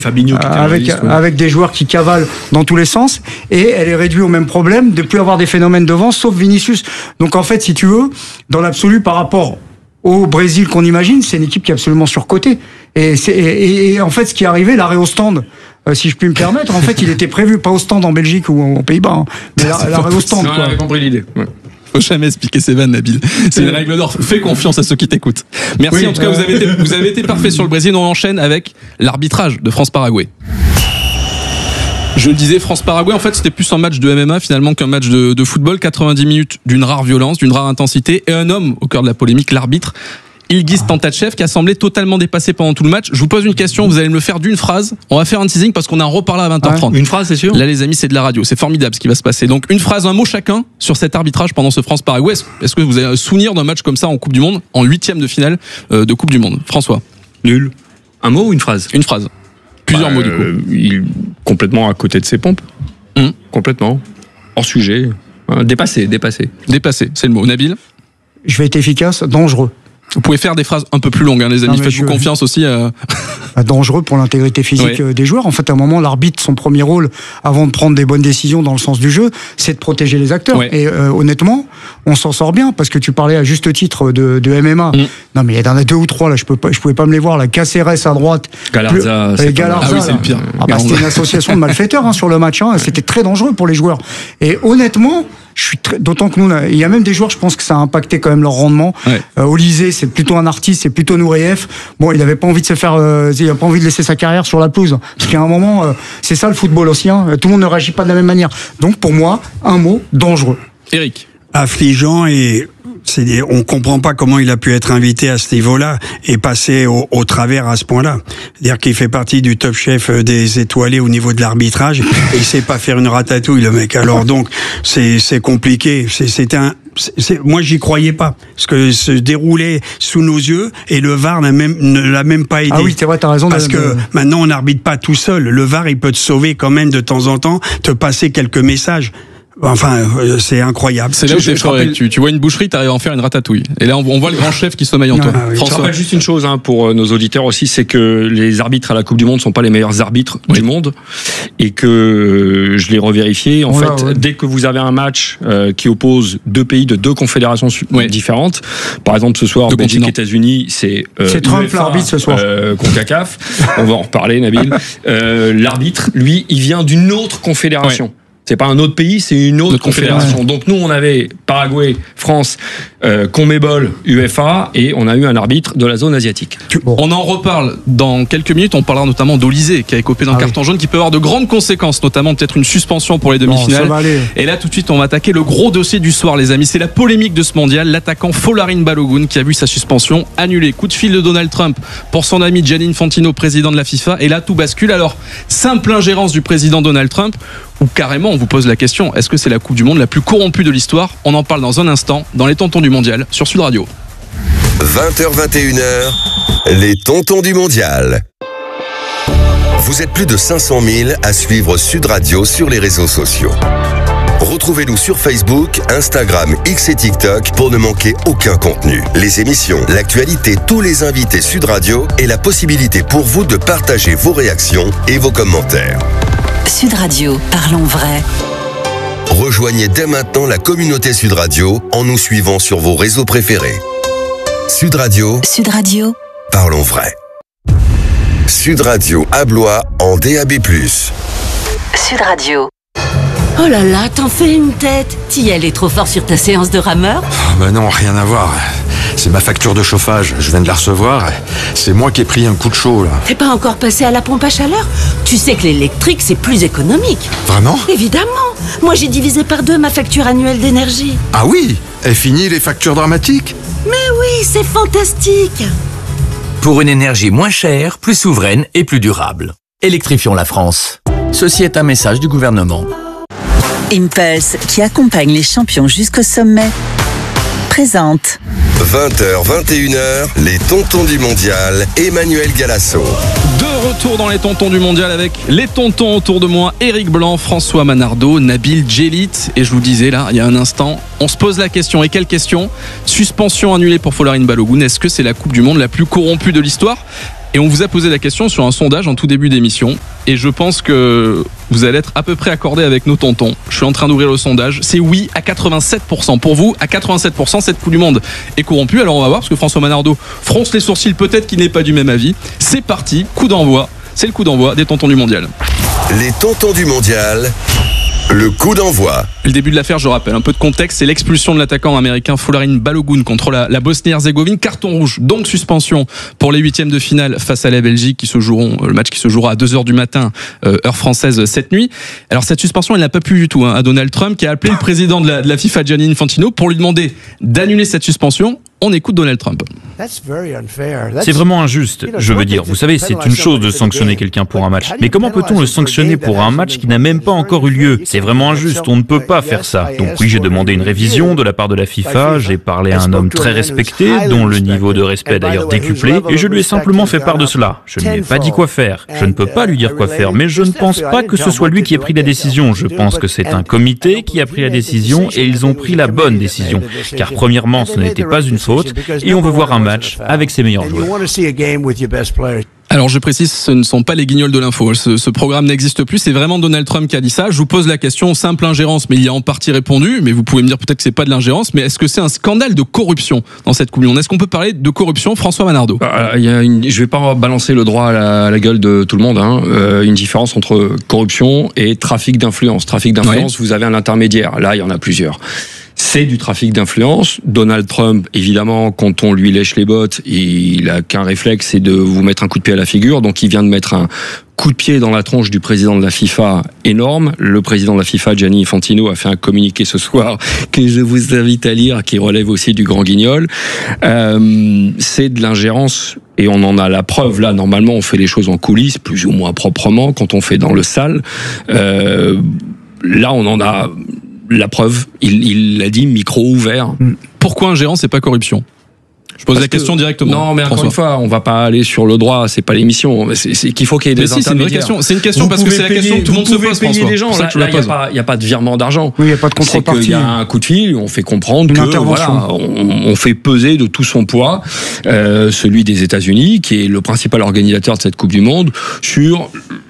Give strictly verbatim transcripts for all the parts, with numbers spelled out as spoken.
Fabinho qui avec, ouais. avec des joueurs qui cavalent dans tous les sens, et elle est réduite au même problème de plus avoir des phénomènes devant, sauf Vinicius. Donc en fait, si tu veux, dans l'absolu, par rapport au Brésil qu'on imagine, c'est une équipe qui est absolument surcotée. Et, c'est, et, et en fait, ce qui est arrivé, l'arrêt au stand, euh, si je puis me permettre, en fait, il était prévu, pas au stand en Belgique ou aux Pays-Bas, hein, mais l'arrêt au stand. Non, quoi. on a compris l'idée. Ouais. Faut jamais expliquer ses vannes, Nabil. C'est une règle d'or. Fais confiance à ceux qui t'écoutent. Merci. Oui, en tout cas, euh... vous avez été, vous avez été parfait sur le Brésil. On enchaîne avec l'arbitrage de France-Paraguay. Je le disais, France-Paraguay, en fait, c'était plus un match de M M A finalement qu'un match de, de football. quatre-vingt-dix minutes d'une rare violence, d'une rare intensité, et un homme au cœur de la polémique, l'arbitre Ilgiz Tantachev, qui a semblé totalement dépassé pendant tout le match. Je vous pose une question, vous allez me le faire d'une phrase. On va faire un teasing parce qu'on a en reparlé à vingt heures trente. Ouais, une phrase, c'est sûr. Là, les amis, c'est de la radio. C'est formidable ce qui va se passer. Donc, une phrase, un mot chacun sur cet arbitrage pendant ce France-Paraguay. Est-ce que vous avez un souvenir d'un match comme ça en Coupe du Monde, en huitième de finale euh, de Coupe du Monde? François. Nul. Un mot ou une phrase? Une phrase. Plusieurs bah, mots, du coup. Euh, il complètement à côté de ses pompes. Hum. Complètement. Hors sujet. Euh, dépassé, dépassé. Dépassé, c'est le mot. Nabil? Je vais être efficace, dangereux. Vous pouvez faire des phrases un peu plus longues, hein, les amis. Faites-vous je... confiance aussi. Euh... Dangereux pour l'intégrité physique oui. des joueurs. En fait, à un moment, l'arbitre, son premier rôle, avant de prendre des bonnes décisions dans le sens du jeu, c'est de protéger les acteurs. Oui. Et euh, honnêtement, on s'en sort bien parce que tu parlais à juste titre de, de M M A. Mm. Non, mais il y en a deux ou trois là. Je peux pas, je pouvais pas me les voir. La Caceres à droite, Galarza, le, Galarza, ah oui, c'est le pire. Ah bah, c'était une association de malfaiteurs hein, sur le match. Hein. C'était très dangereux pour les joueurs. Et honnêtement. Je suis très, d'autant que nous, il y a même des joueurs, je pense que ça a impacté quand même leur rendement. Ouais. Euh, Olysée, c'est plutôt un artiste, c'est plutôt Nourieff. Bon, il avait pas envie de se faire, euh, il a pas envie de laisser sa carrière sur la pelouse. Parce qu'à un moment, euh, c'est ça le football aussi. Hein. Tout le monde ne réagit pas de la même manière. Donc pour moi, un mot, dangereux. Eric. Affligeant et c'est des, on comprend pas comment il a pu être invité à ce niveau-là et passer au, au travers à ce point-là. C'est-à-dire qu'il fait partie du top chef des étoilés au niveau de l'arbitrage et il sait pas faire une ratatouille, le mec. Alors donc, c'est, c'est compliqué. C'est, c'est un, c'est, c'est, moi, j'y croyais pas. Parce que se déroulait sous nos yeux et le V A R n'a même, ne l'a même pas aidé. Ah oui, c'est vrai, t'as raison. Parce de... que maintenant, on n'arbitre pas tout seul. Le V A R, il peut te sauver quand même de temps en temps, te passer quelques messages. Enfin, c'est incroyable. C'est là où je, je rappelle... tu, tu vois une boucherie, t'arrives à en faire une ratatouille. Et là, on, on voit le grand chef qui sommeille en toi. Ah, oui. François. Je rappelle juste une chose hein, pour nos auditeurs aussi, c'est que les arbitres à la Coupe du Monde ne sont pas les meilleurs arbitres oui. du monde, et que je l'ai revérifié. En voilà, fait, ouais. dès que vous avez un match euh, qui oppose deux pays de deux confédérations oui. différentes, par exemple ce soir, Belgique, États-Unis, c'est euh, c'est Trump U F A, l'arbitre ce soir. Euh, CONCACAF. On va en reparler, Nabil. Euh, l'arbitre, lui, il vient d'une autre confédération. Ouais. C'est pas un autre pays, c'est une autre Notre confédération. Ouais. Donc nous, on avait Paraguay, France, euh, CONMEBOL, U F A, et on a eu un arbitre de la zone asiatique. Bon. On en reparle dans quelques minutes. On parlera notamment d'Olysée, qui a écopé d'un ah carton oui. jaune, qui peut avoir de grandes conséquences, notamment peut-être une suspension pour les demi-finales. Bon, et là, tout de suite, on va attaquer le gros dossier du soir, les amis. C'est la polémique de ce mondial. L'attaquant Folarin Balogun, qui a vu sa suspension annulée. Coup de fil de Donald Trump pour son ami Gianni Infantino, président de la FIFA. Et là, tout bascule. Alors, simple ingérence du président Donald Trump, ou carrément, on vous pose la question, est-ce que c'est la Coupe du Monde la plus corrompue de l'histoire? On en parle dans un instant, dans les Tontons du Mondial, sur Sud Radio. vingt heures vingt et une heures, les Tontons du Mondial. Vous êtes plus de cinq cent mille à suivre Sud Radio sur les réseaux sociaux. Retrouvez-nous sur Facebook, Instagram, X et TikTok pour ne manquer aucun contenu. Les émissions, l'actualité, tous les invités Sud Radio et la possibilité pour vous de partager vos réactions et vos commentaires. Sud Radio, parlons vrai. Rejoignez dès maintenant la communauté Sud Radio en nous suivant sur vos réseaux préférés. Sud Radio. Sud Radio. Parlons vrai. Sud Radio à Blois en D A B plus. Sud Radio. Oh là là, t'en fais une tête. T'y es allé trop fort sur ta séance de rameur? Oh bah non, rien à voir. C'est ma facture de chauffage, je viens de la recevoir. C'est moi qui ai pris un coup de chaud, là. T'es pas encore passé à la pompe à chaleur? Tu sais que l'électrique, c'est plus économique. Vraiment? Évidemment. Moi, j'ai divisé par deux ma facture annuelle d'énergie. Ah oui? Et fini les factures dramatiques? Mais oui, c'est fantastique. Pour une énergie moins chère, plus souveraine et plus durable. Électrifions la France. Ceci est un message du gouvernement. Impulse, qui accompagne les champions jusqu'au sommet, présente. vingt heures vingt et une heures, les Tontons du Mondial, Emmanuel Galasso. De retour dans les Tontons du Mondial avec les Tontons autour de moi, Eric Blanc, François Manardo, Nabil Djellit. Et je vous disais là, il y a un instant, on se pose la question. Et quelle question? Suspension annulée pour Folarin Balogun. Est-ce que c'est la Coupe du Monde la plus corrompue de l'histoire? Et on vous a posé la question sur un sondage en tout début d'émission. Et je pense que vous allez être à peu près accordé avec nos tontons. Je suis en train d'ouvrir le sondage. C'est oui à quatre-vingt-sept pour cent. Pour vous, à quatre-vingt-sept pour cent, cette Coupe du Monde est corrompue. Alors on va voir, parce que François Manardo fronce les sourcils, peut-être qu'il n'est pas du même avis. C'est parti, coup d'envoi. C'est le coup d'envoi des tontons du mondial. Les tontons du mondial. Le coup d'envoi. Le début de l'affaire, je rappelle, un peu de contexte, c'est l'expulsion de l'attaquant américain Folarin Balogun contre la, la Bosnie-Herzégovine. Carton rouge, donc suspension pour les huitièmes de finale face à la Belgique qui se joueront, le match qui se jouera à deux heures du matin, euh, heure française cette nuit. Alors cette suspension, elle n'a pas plu du tout hein, à Donald Trump qui a appelé le président de la, de la FIFA, Gianni Infantino, pour lui demander d'annuler cette suspension. On écoute Donald Trump. C'est vraiment injuste. Je veux dire, vous savez, c'est une chose de sanctionner quelqu'un pour un match. Mais comment peut-on le sanctionner pour un match qui n'a même pas encore eu lieu? C'est vraiment injuste, on ne peut pas faire ça. Donc oui, j'ai demandé une révision de la part de la FIFA, j'ai parlé à un homme très respecté, dont le niveau de respect d'ailleurs décuplé, et je lui ai simplement fait part de cela. Je ne lui ai pas dit quoi faire. Je ne peux pas lui dire quoi faire, mais je ne pense pas que ce soit lui qui ait pris la décision. Je pense que c'est un comité qui a pris la décision, et ils ont pris la bonne décision. Car premièrement, ce n'était pas une faute, et on veut voir un match avec ses meilleurs joueurs. Alors je précise, ce ne sont pas les guignols de l'info. Ce, ce programme n'existe plus. C'est vraiment Donald Trump qui a dit ça. Je vous pose la question, simple ingérence, mais il y a en partie répondu. Mais vous pouvez me dire peut-être que c'est pas de l'ingérence. Mais est-ce que c'est un scandale de corruption dans cette Coupe du Monde? Est-ce qu'on peut parler de corruption, François Manardo? bah, il y a une, Je vais pas balancer le droit à la, à la gueule de tout le monde. Hein. Euh, une différence entre corruption et trafic d'influence. Trafic d'influence, oui. Vous avez un intermédiaire. Là, il y en a plusieurs. C'est du trafic d'influence. Donald Trump, évidemment, quand on lui lèche les bottes, il a qu'un réflexe, c'est de vous mettre un coup de pied à la figure. Donc, il vient de mettre un coup de pied dans la tronche du président de la FIFA énorme. Le président de la FIFA, Gianni Infantino, a fait un communiqué ce soir que je vous invite à lire, qui relève aussi du grand guignol. Euh, c'est de l'ingérence. Et on en a la preuve. Là, normalement, on fait les choses en coulisses, plus ou moins proprement, quand on fait dans le sale. Euh, là, on en a la preuve. Il, il l'a dit, micro ouvert. Pourquoi ingérence et pas corruption? Je pose Parce la question que, directement. Non, mais François. Encore une fois, on va pas aller sur le droit. C'est pas l'émission. C'est, c'est qu'il faut qu'il y ait des mais si, intermédiaires. C'est une, c'est une question vous parce que c'est la payer, question que tout le monde se pose. Payer les gens. Là, il n'y a, a pas de virement d'argent. Oui, il n'y a pas de contrepartie. Il y a un coup de fil. On fait comprendre que voilà, on, on fait peser de tout son poids euh, celui des États-Unis, qui est le principal organisateur de cette Coupe du Monde, sur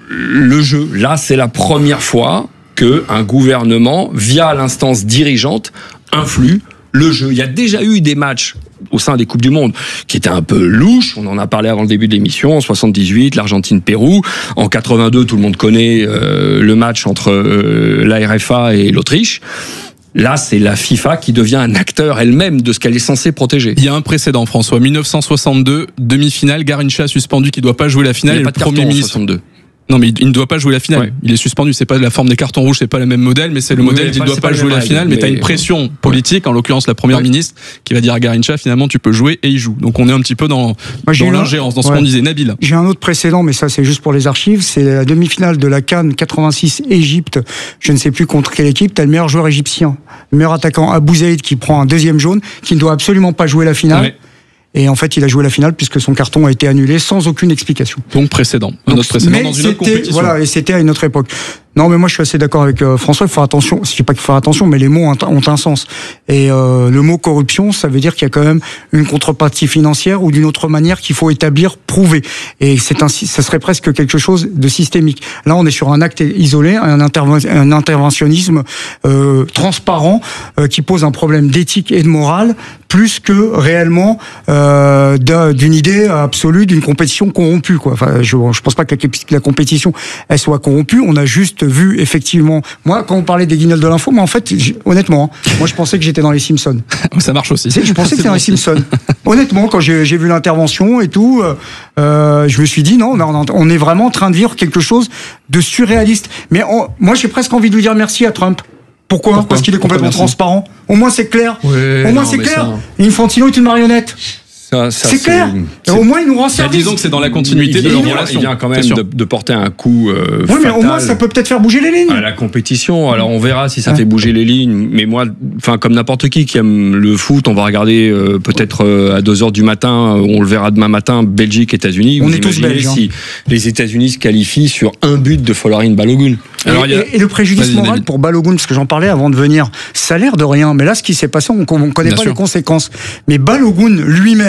le jeu. Là, c'est la première fois qu'un gouvernement, via l'instance dirigeante, influe le jeu. Il y a déjà eu des matchs au sein des Coupes du Monde qui étaient un peu louches. On en a parlé avant le début de l'émission. En soixante-dix-huit, l'Argentine-Pérou. En quatre-vingt-deux, tout le monde connaît euh, le match entre euh, la R F A et l'Autriche. Là, c'est la FIFA qui devient un acteur elle-même de ce qu'elle est censée protéger. Il y a un précédent, François. dix-neuf cent soixante-deux, demi-finale. Garrincha suspendu qui ne doit pas jouer la finale. Il n'y a pas de carton en soixante-deux. Non, mais il ne doit pas jouer la finale. Ouais. Il est suspendu. C'est pas la forme des cartons rouges, c'est pas le même modèle, mais c'est le oui, modèle qui ne doit pas, pas jouer la finale. Mais, mais tu as une pression politique, en l'occurrence la première ouais. ministre, qui va dire à Garrincha, finalement, tu peux jouer et il joue. Donc on est un petit peu dans, Moi, dans l'ingérence, dans ce ouais. qu'on disait. Nabil. J'ai un autre précédent, mais ça c'est juste pour les archives. C'est la demi-finale de la CAN quatre-vingt-six Égypte. Je ne sais plus contre quelle équipe. T'as le meilleur joueur égyptien, le meilleur attaquant Abou Zaïd qui prend un deuxième jaune, qui ne doit absolument pas jouer la finale. Ouais. Et en fait, il a joué la finale puisque son carton a été annulé sans aucune explication. Donc précédent, un autre précédent dans une autre compétition. Voilà, et c'était à une autre époque. Non, mais moi je suis assez d'accord avec euh, François. Il faut faire attention. Je dis pas qu'il faut faire attention, mais les mots ont, ont un sens. Et euh, le mot corruption, ça veut dire qu'il y a quand même une contrepartie financière ou d'une autre manière qu'il faut établir, prouver. Et c'est un, ça serait presque quelque chose de systémique. Là, on est sur un acte isolé, un, interven- un interventionnisme euh, transparent euh, qui pose un problème d'éthique et de morale plus que réellement euh, d'une idée absolue d'une compétition corrompue. Quoi. Enfin, je, je pense pas que la, la compétition elle soit corrompue. On a juste vu effectivement. Moi, quand on parlait des guignols de l'info, moi en fait, honnêtement, moi je pensais que j'étais dans les Simpsons. Ça marche aussi. Je pensais que c'était dans les Simpsons. Honnêtement, quand j'ai, j'ai vu l'intervention et tout, euh, je me suis dit non, on est vraiment en train de vivre quelque chose de surréaliste. Mais on, moi, j'ai presque envie de lui dire merci à Trump. Pourquoi, Pourquoi Parce qu'il est complètement transparent. Au moins c'est clair. Ouais, Au moins non, c'est clair. Ça... Infantino est une marionnette. Ça, ça, c'est, c'est clair. C'est... Au moins, il nous rend service. Disons que c'est dans la continuité il de leur vient, relation. Il vient quand même de, de porter un coup euh, oui, mais au moins, ça peut peut-être faire bouger les lignes. À la compétition. Alors, on verra si ça ouais. fait bouger les lignes. Mais moi, enfin, comme n'importe qui qui aime le foot, on va regarder euh, peut-être euh, à deux heures du matin. On le verra demain matin. Belgique, États-Unis. On Vous est tous belges. Si hein. les États-Unis se qualifient sur un but de Folarin Balogun. Alors, et, a... et le préjudice Vas-y, moral David. Pour Balogun, parce que j'en parlais avant de venir, ça a l'air de rien. Mais là, ce qui s'est passé, on ne connaît Bien pas sûr. les conséquences. Mais Balogun lui-même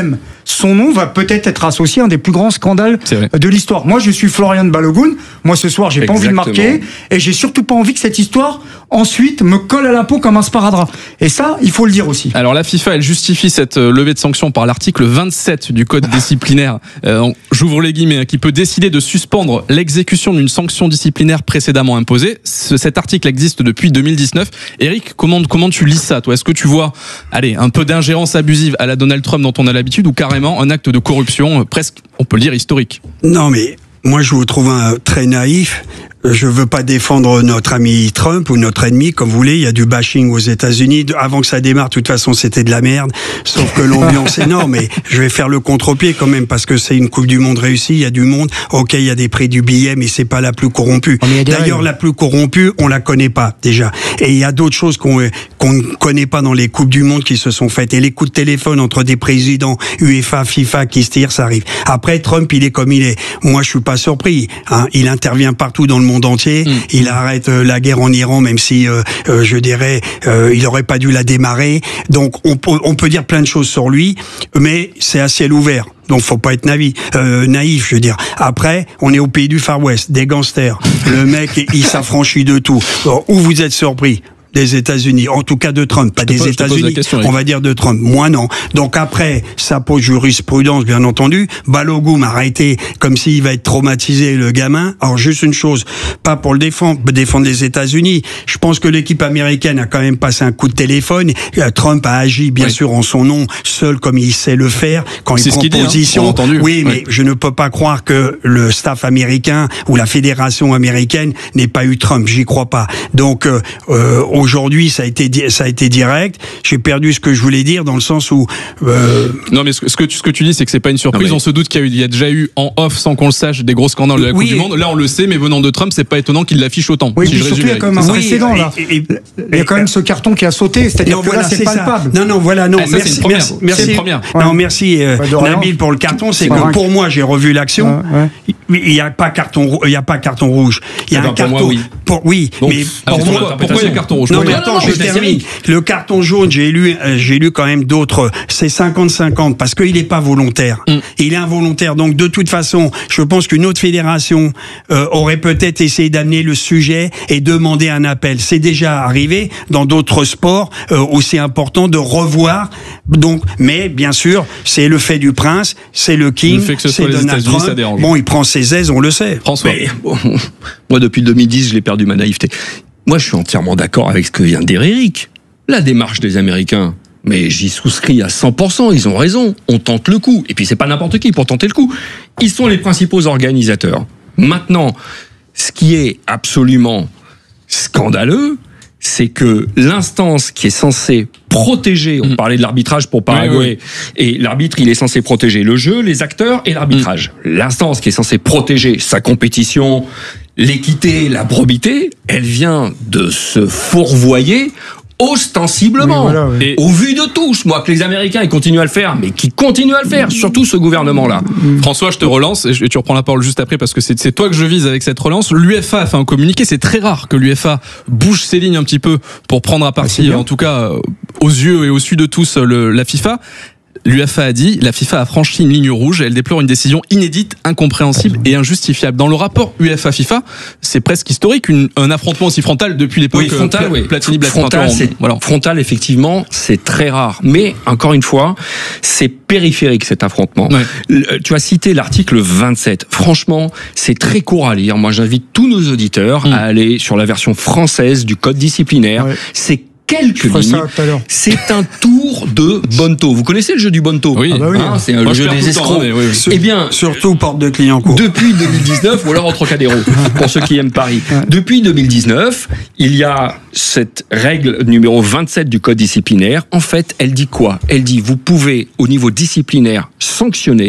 son nom va peut-être être associé à un des plus grands scandales de l'histoire. Moi, je suis Florian Balogun. Moi, ce soir, j'ai Exactement. pas envie de marquer et j'ai surtout pas envie que cette histoire ensuite me colle à la peau comme un sparadrap. Et ça, il faut le dire aussi. Alors la FIFA, elle justifie cette levée de sanctions par l'article vingt-sept du code disciplinaire, euh, j'ouvre les guillemets, qui peut décider de suspendre l'exécution d'une sanction disciplinaire précédemment imposée. Ce, cet article existe depuis deux mille dix-neuf. Eric, comment, comment tu lis ça, toi ? Est-ce que tu vois, allez, un peu d'ingérence abusive à la Donald Trump dont on a l'habitude, ou carrément un acte de corruption euh, presque, on peut le dire, historique ? Non, mais moi je vous trouve un, très naïf. Je veux pas défendre notre ami Trump ou notre ennemi, comme vous voulez. Il y a du bashing aux États-Unis. Avant que ça démarre, de toute façon, c'était de la merde. Sauf que l'ambiance est énorme. Mais je vais faire le contre-pied quand même, parce que c'est une Coupe du Monde réussie. Il y a du monde. Ok, il y a des prix du billet, mais c'est pas la plus corrompue. D'ailleurs, la plus corrompue, on la connaît pas déjà. Et il y a d'autres choses qu'on qu'on ne connaît pas dans les Coupes du Monde qui se sont faites. Et les coups de téléphone entre des présidents UEFA, FIFA qui se tirent, ça arrive. Après, Trump, il est comme il est. Moi, je suis pas surpris. Hein. Il intervient partout dans le monde entier. Mmh. Il arrête euh, la guerre en Iran, même si euh, euh, je dirais euh, il aurait pas dû la démarrer. Donc on, on peut dire plein de choses sur lui, mais c'est à ciel ouvert. Donc faut pas être naïf, euh, naïf, je veux dire. Après, on est au pays du Far West, des gangsters. Le mec, il s'affranchit de tout. Alors, où vous êtes surpris ? Des États-Unis, en tout cas de Trump, pas des États-Unis, on va dire de Trump. Moi non. Donc après, ça pose jurisprudence, bien entendu. Balogun a arrêté comme s'il va être traumatisé, le gamin. Alors juste une chose, pas pour le défendre, défendre les États-Unis. Je pense que l'équipe américaine a quand même passé un coup de téléphone. Trump a agi bien oui. sûr en son nom, seul comme il sait le faire quand il prend ce position. Dit, hein, oui, oui, mais je ne peux pas croire que le staff américain ou la fédération américaine n'ait pas eu Trump. J'y crois pas. Donc euh, euh, aujourd'hui, ça a été ça a été direct. J'ai perdu ce que je voulais dire dans le sens où. Euh... Non, mais ce que tu ce que tu dis, c'est que c'est pas une surprise. Non, mais... On se doute qu'il y a eu, il y a déjà eu en off, sans qu'on le sache, des gros scandales de la oui, Coupe et... du Monde. Là, on le sait, mais venant de Trump, c'est pas étonnant qu'il l'affiche autant. Oui, si surtout il y a quand même un précédent là. Et, et, et, il y a quand même ce carton qui a sauté, c'est-à-dire non, que voilà, là, c'est palpable. Ça. Non, non, voilà, non. Ah, ça, merci, merci, merci, c'est première. Ouais. Non, merci euh, Nabil pour le carton. C'est que pour moi, j'ai revu l'action. Il y a pas carton, il y a pas carton rouge. Il y a un carton. Oui, mais pourquoi il y a carton rouge? Non, mais attends, je termine. Le carton jaune, j'ai lu, j'ai lu quand même d'autres. C'est cinquante cinquante parce qu'il n'est pas volontaire. Mm. Il est involontaire. Donc de toute façon, je pense qu'une autre fédération euh, aurait peut-être essayé d'amener le sujet et demander un appel. C'est déjà arrivé dans d'autres sports euh, aussi importants de revoir. Donc, mais bien sûr, c'est le fait du prince, c'est le king, le fait que ce c'est soit Donald les États-Unis, Trump. Ça dérange. Bon, il prend ses aises, on le sait. François. Mais, bon, moi, depuis deux mille dix, je l'ai perdu ma naïveté. Moi, je suis entièrement d'accord avec ce que vient de dire Eric. La démarche des Américains, mais j'y souscris à cent pour cent, ils ont raison. On tente le coup. Et puis, c'est pas n'importe qui pour tenter le coup. Ils sont les principaux organisateurs. Maintenant, ce qui est absolument scandaleux, c'est que l'instance qui est censée protéger, on parlait de l'arbitrage pour Paraguay, oui, oui. et l'arbitre, il est censé protéger le jeu, les acteurs et l'arbitrage. Mm. L'instance qui est censée protéger sa compétition, l'équité, la probité, elle vient de se fourvoyer ostensiblement, oui, voilà, oui. Et au vu de tous, moi que les Américains ils continuent à le faire, mais qui continuent à le faire, surtout ce gouvernement-là. François, je te relance et tu reprends la parole juste après parce que c'est, c'est toi que je vise avec cette relance. L'UEFA a fait un communiqué, c'est très rare que l'UEFA bouge ses lignes un petit peu pour prendre à partie, ah, en tout cas aux yeux et au su de tous, le, la FIFA. L'UEFA a dit, la FIFA a franchi une ligne rouge, elle déplore une décision inédite, incompréhensible et injustifiable. Dans le rapport UEFA-FIFA, c'est presque historique, une, un affrontement aussi frontal depuis l'époque oui, frontal, euh, oui. Platini-Blatter. Frontal, c'est, voilà. frontal, effectivement, c'est très rare. Mais, encore une fois, c'est périphérique cet affrontement. Ouais. Tu as cité l'article vingt-sept. Franchement, c'est très court à lire. Moi, j'invite tous nos auditeurs mmh. à aller sur la version française du code disciplinaire. Ouais. C'est quelques lignes. C'est un tour de Bonto. Vous connaissez le jeu du Bonto? Oui. Ah bah oui. Hein, c'est un jeu des escrocs. Temps, oui, oui. Eh bien, surtout porte de Clignancourt. Depuis deux mille dix-neuf, ou alors au Trocadéro, pour ceux qui aiment Paris. Depuis deux mille dix-neuf, il y a cette règle numéro vingt-sept du code disciplinaire. En fait, elle dit quoi? Elle dit, vous pouvez, au niveau disciplinaire, sanctionner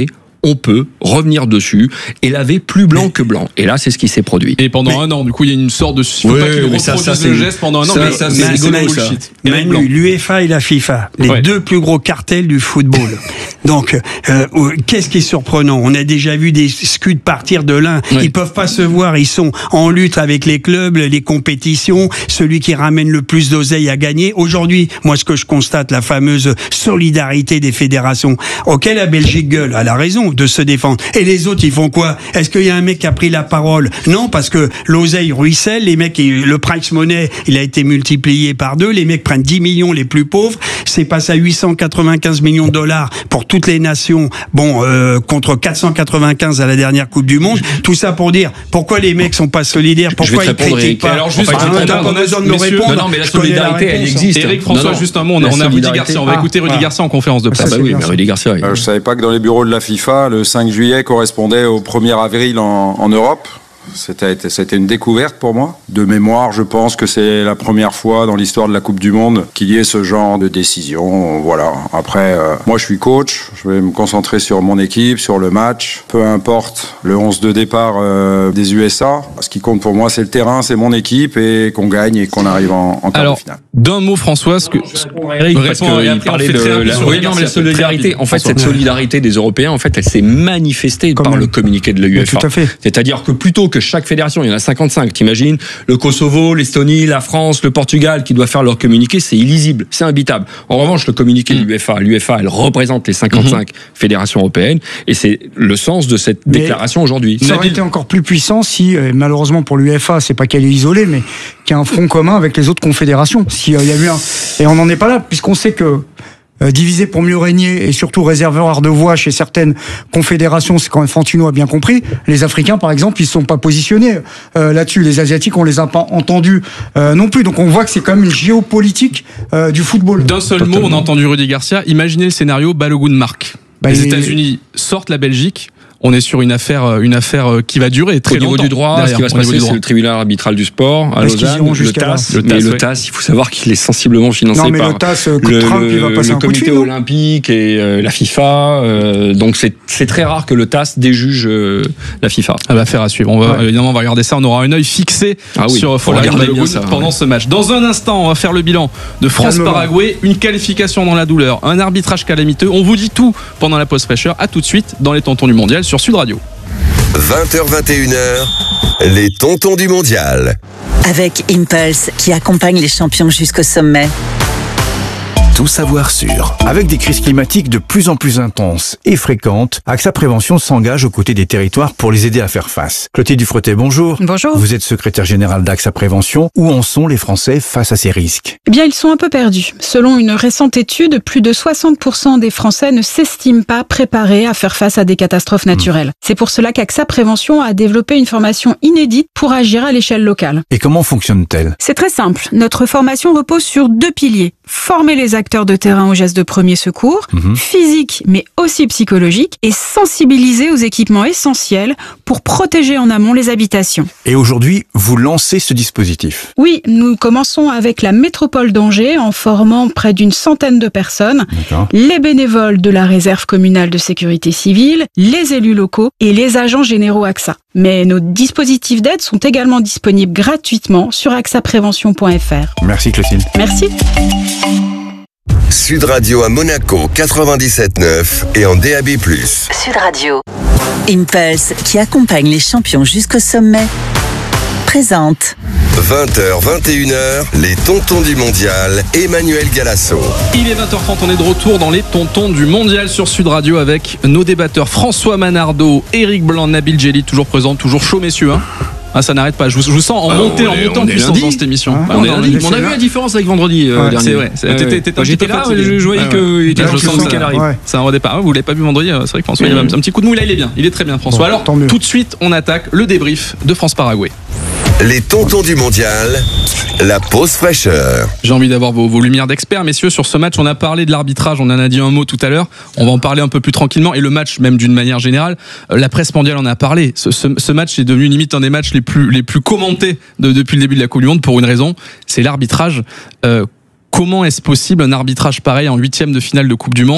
on peut revenir dessus et laver plus blanc que blanc. Et là, c'est ce qui s'est produit. Et pendant mais, un an, du coup, il y a une sorte de... Il faut ouais, pas qu'il reproduise ça, ça, le geste pendant un an, ça, mais ça, c'est rigolo, ça. Manu, l'UEFA et la FIFA, les ouais. deux plus gros cartels du football. Donc, euh, qu'est-ce qui est surprenant? On a déjà vu des scuds partir de l'un. Ouais. Ils peuvent pas se voir. Ils sont en lutte avec les clubs, les compétitions. Celui qui ramène le plus d'oseille a gagné. Aujourd'hui, moi, ce que je constate, la fameuse solidarité des fédérations. Ok, la Belgique gueule, elle a raison de se défendre. Et les autres, ils font quoi? Est-ce qu'il y a un mec qui a pris la parole? Non, parce que l'oseille ruisselle. Les mecs, le price money, il a été multiplié par deux. Les mecs prennent dix millions les plus pauvres. C'est passé à huit cent quatre-vingt-quinze millions de dollars pour toutes les nations. Bon, euh, contre quatre cent quatre-vingt-quinze à la dernière Coupe du Monde. Tout ça pour dire pourquoi les mecs sont pas solidaires, pourquoi ils critiquent pas. Alors juste, enfin, t'as pas besoin de me répondre. Non, mais la solidarité, elle existe. Eric François, non, non. juste un mot. On a, on a Rudy Garcia. On va ah, écouter Rudy ah. Garcia en conférence de presse. Ah bah oui, mais Rudy Garcia. Euh, je savais pas que dans les bureaux de la FIFA, le cinq juillet correspondait au premier avril en, en Europe. C'était, c'était une découverte pour moi. De mémoire, je pense que c'est la première fois dans l'histoire de la Coupe du Monde qu'il y ait ce genre de décision. Voilà. Après, euh, moi je suis coach, je vais me concentrer sur mon équipe, sur le match. Peu importe le onze de départ euh, des U S A. Ce qui compte pour moi, c'est le terrain, c'est mon équipe et qu'on gagne et qu'on arrive en, en quart de finale. D'un mot, François, ce que Eric, parce qu'il parlait de la, oui, non, mais la solidarité. En fait, cette solidarité des Européens, en fait, elle s'est manifestée Comme par le communiqué de l'U E F A. Tout à fait. C'est-à-dire que plutôt que chaque fédération, il y en a cinquante-cinq, t'imagines, le Kosovo, l'Estonie, la France, le Portugal, qui doit faire leur communiqué, c'est illisible, c'est imbitable. En revanche, le communiqué mmh. de l'U E F A, l'U E F A, elle représente les cinquante-cinq mmh. fédérations européennes, et c'est le sens de cette mais déclaration aujourd'hui. Ça aurait été encore plus puissant si, malheureusement pour l'U E F A, c'est pas qu'elle est isolée, mais qu'il y a un front commun avec les autres confédérations. S'il y a eu un... Et on n'en est pas là, puisqu'on sait que Euh, divisé pour mieux régner et surtout réservoir de voix chez certaines confédérations, c'est quand Infantino a bien compris. Les Africains, par exemple, ils ne sont pas positionnés euh, là-dessus. Les Asiatiques, on les a pas entendus euh, non plus. Donc on voit que c'est quand même une géopolitique euh, du football. D'un seul Totalement. mot, on a entendu Rudy Garcia. Imaginez le scénario Balogun-Marc. Bah, les États-Unis sortent la Belgique. On est sur une affaire, une affaire qui va durer très longtemps. Au niveau du droit, derrière, ce qui va se passer, c'est le tribunal arbitral du sport à Lausanne, le T A S. Le T A S, mais le T A S, il faut savoir qu'il est sensiblement financé non, mais par le, T A S, le, Trump, le, il va passer le un comité coup de olympique et euh, la FIFA. Euh, donc c'est, c'est très rare que le T A S déjuge euh, la FIFA. À l'affaire à suivre. On va, ouais. Évidemment, on va regarder ça. On aura un œil fixé ah oui, sur Folard Balogun pendant ouais. ce match. Dans un instant, on va faire le bilan de France-Paraguay. Une qualification dans la douleur, un arbitrage calamiteux. On vous dit tout pendant la pause fraîcheur. À tout de suite dans les Tontons du Mondial sur Sud Radio. vingt heures vingt et une heures, les Tontons du Mondial. Avec Impulse, qui accompagne les champions jusqu'au sommet. Tout savoir sur. Avec des crises climatiques de plus en plus intenses et fréquentes, AXA Prévention s'engage aux côtés des territoires pour les aider à faire face. Clotilde Dufretet, bonjour. Bonjour. Vous êtes secrétaire générale d'AXA Prévention. Où en sont les Français face à ces risques? Eh bien, ils sont un peu perdus. Selon une récente étude, plus de soixante pour cent des Français ne s'estiment pas préparés à faire face à des catastrophes naturelles. Mmh. C'est pour cela qu'AXA Prévention a développé une formation inédite pour agir à l'échelle locale. Et comment fonctionne-t-elle? C'est très simple. Notre formation repose sur deux piliers. Former les acteurs de terrain aux gestes de premier secours, mmh. physiques mais aussi psychologiques, et sensibiliser aux équipements essentiels pour protéger en amont les habitations. Et aujourd'hui, vous lancez ce dispositif? Oui, nous commençons avec la métropole d'Angers en formant près d'une centaine de personnes, D'accord. les bénévoles de la réserve communale de sécurité civile, les élus locaux et les agents généraux AXA. Mais nos dispositifs d'aide sont également disponibles gratuitement sur axa prévention point f r. Merci Clotilde. Merci. Sud Radio à Monaco quatre-vingt-dix-sept neuf et en D A B plus. Sud Radio. Impulse, qui accompagne les champions jusqu'au sommet, présente. vingt heures vingt et une heures, les Tontons du Mondial, Emmanuel Galasso. Il est vingt heures trente, on est de retour dans les Tontons du Mondial sur Sud Radio avec nos débatteurs François Manardo, Eric Blanc, Nabil Djellit, toujours présents, toujours chaud messieurs. Hein. Ah, ça n'arrête pas. Je vous, je vous sens en ah, montée, en montant en puissance dans cette émission. Ah, on, est lundi. On a vu la différence avec vendredi euh, ouais, dernier. C'est vrai. C'est, t'étais, t'étais ouais, j'étais là, je, je voyais ouais, qu'il était je sens qu'elle arrive. Ouais. C'est un redépart. Vous l'avez pas vu vendredi. C'est vrai que François, mmh. il a un petit coup de mou. Là, il est bien. Il est très bien, François. Bon, alors, tout de suite, on attaque le débrief de France-Paraguay. Les Tontons du Mondial, la pause fraîcheur. J'ai envie d'avoir vos, vos lumières d'experts, messieurs, sur ce match. On a parlé de l'arbitrage, on en a dit un mot tout à l'heure. On va en parler un peu plus tranquillement. Et le match, même d'une manière générale, la presse mondiale en a parlé. Ce, ce, ce match est devenu limite un des matchs les plus, les plus commentés de, depuis le début de la Coupe du Monde pour une raison, c'est l'arbitrage. Euh, Comment est-ce possible un arbitrage pareil en huitième de finale de Coupe du Monde?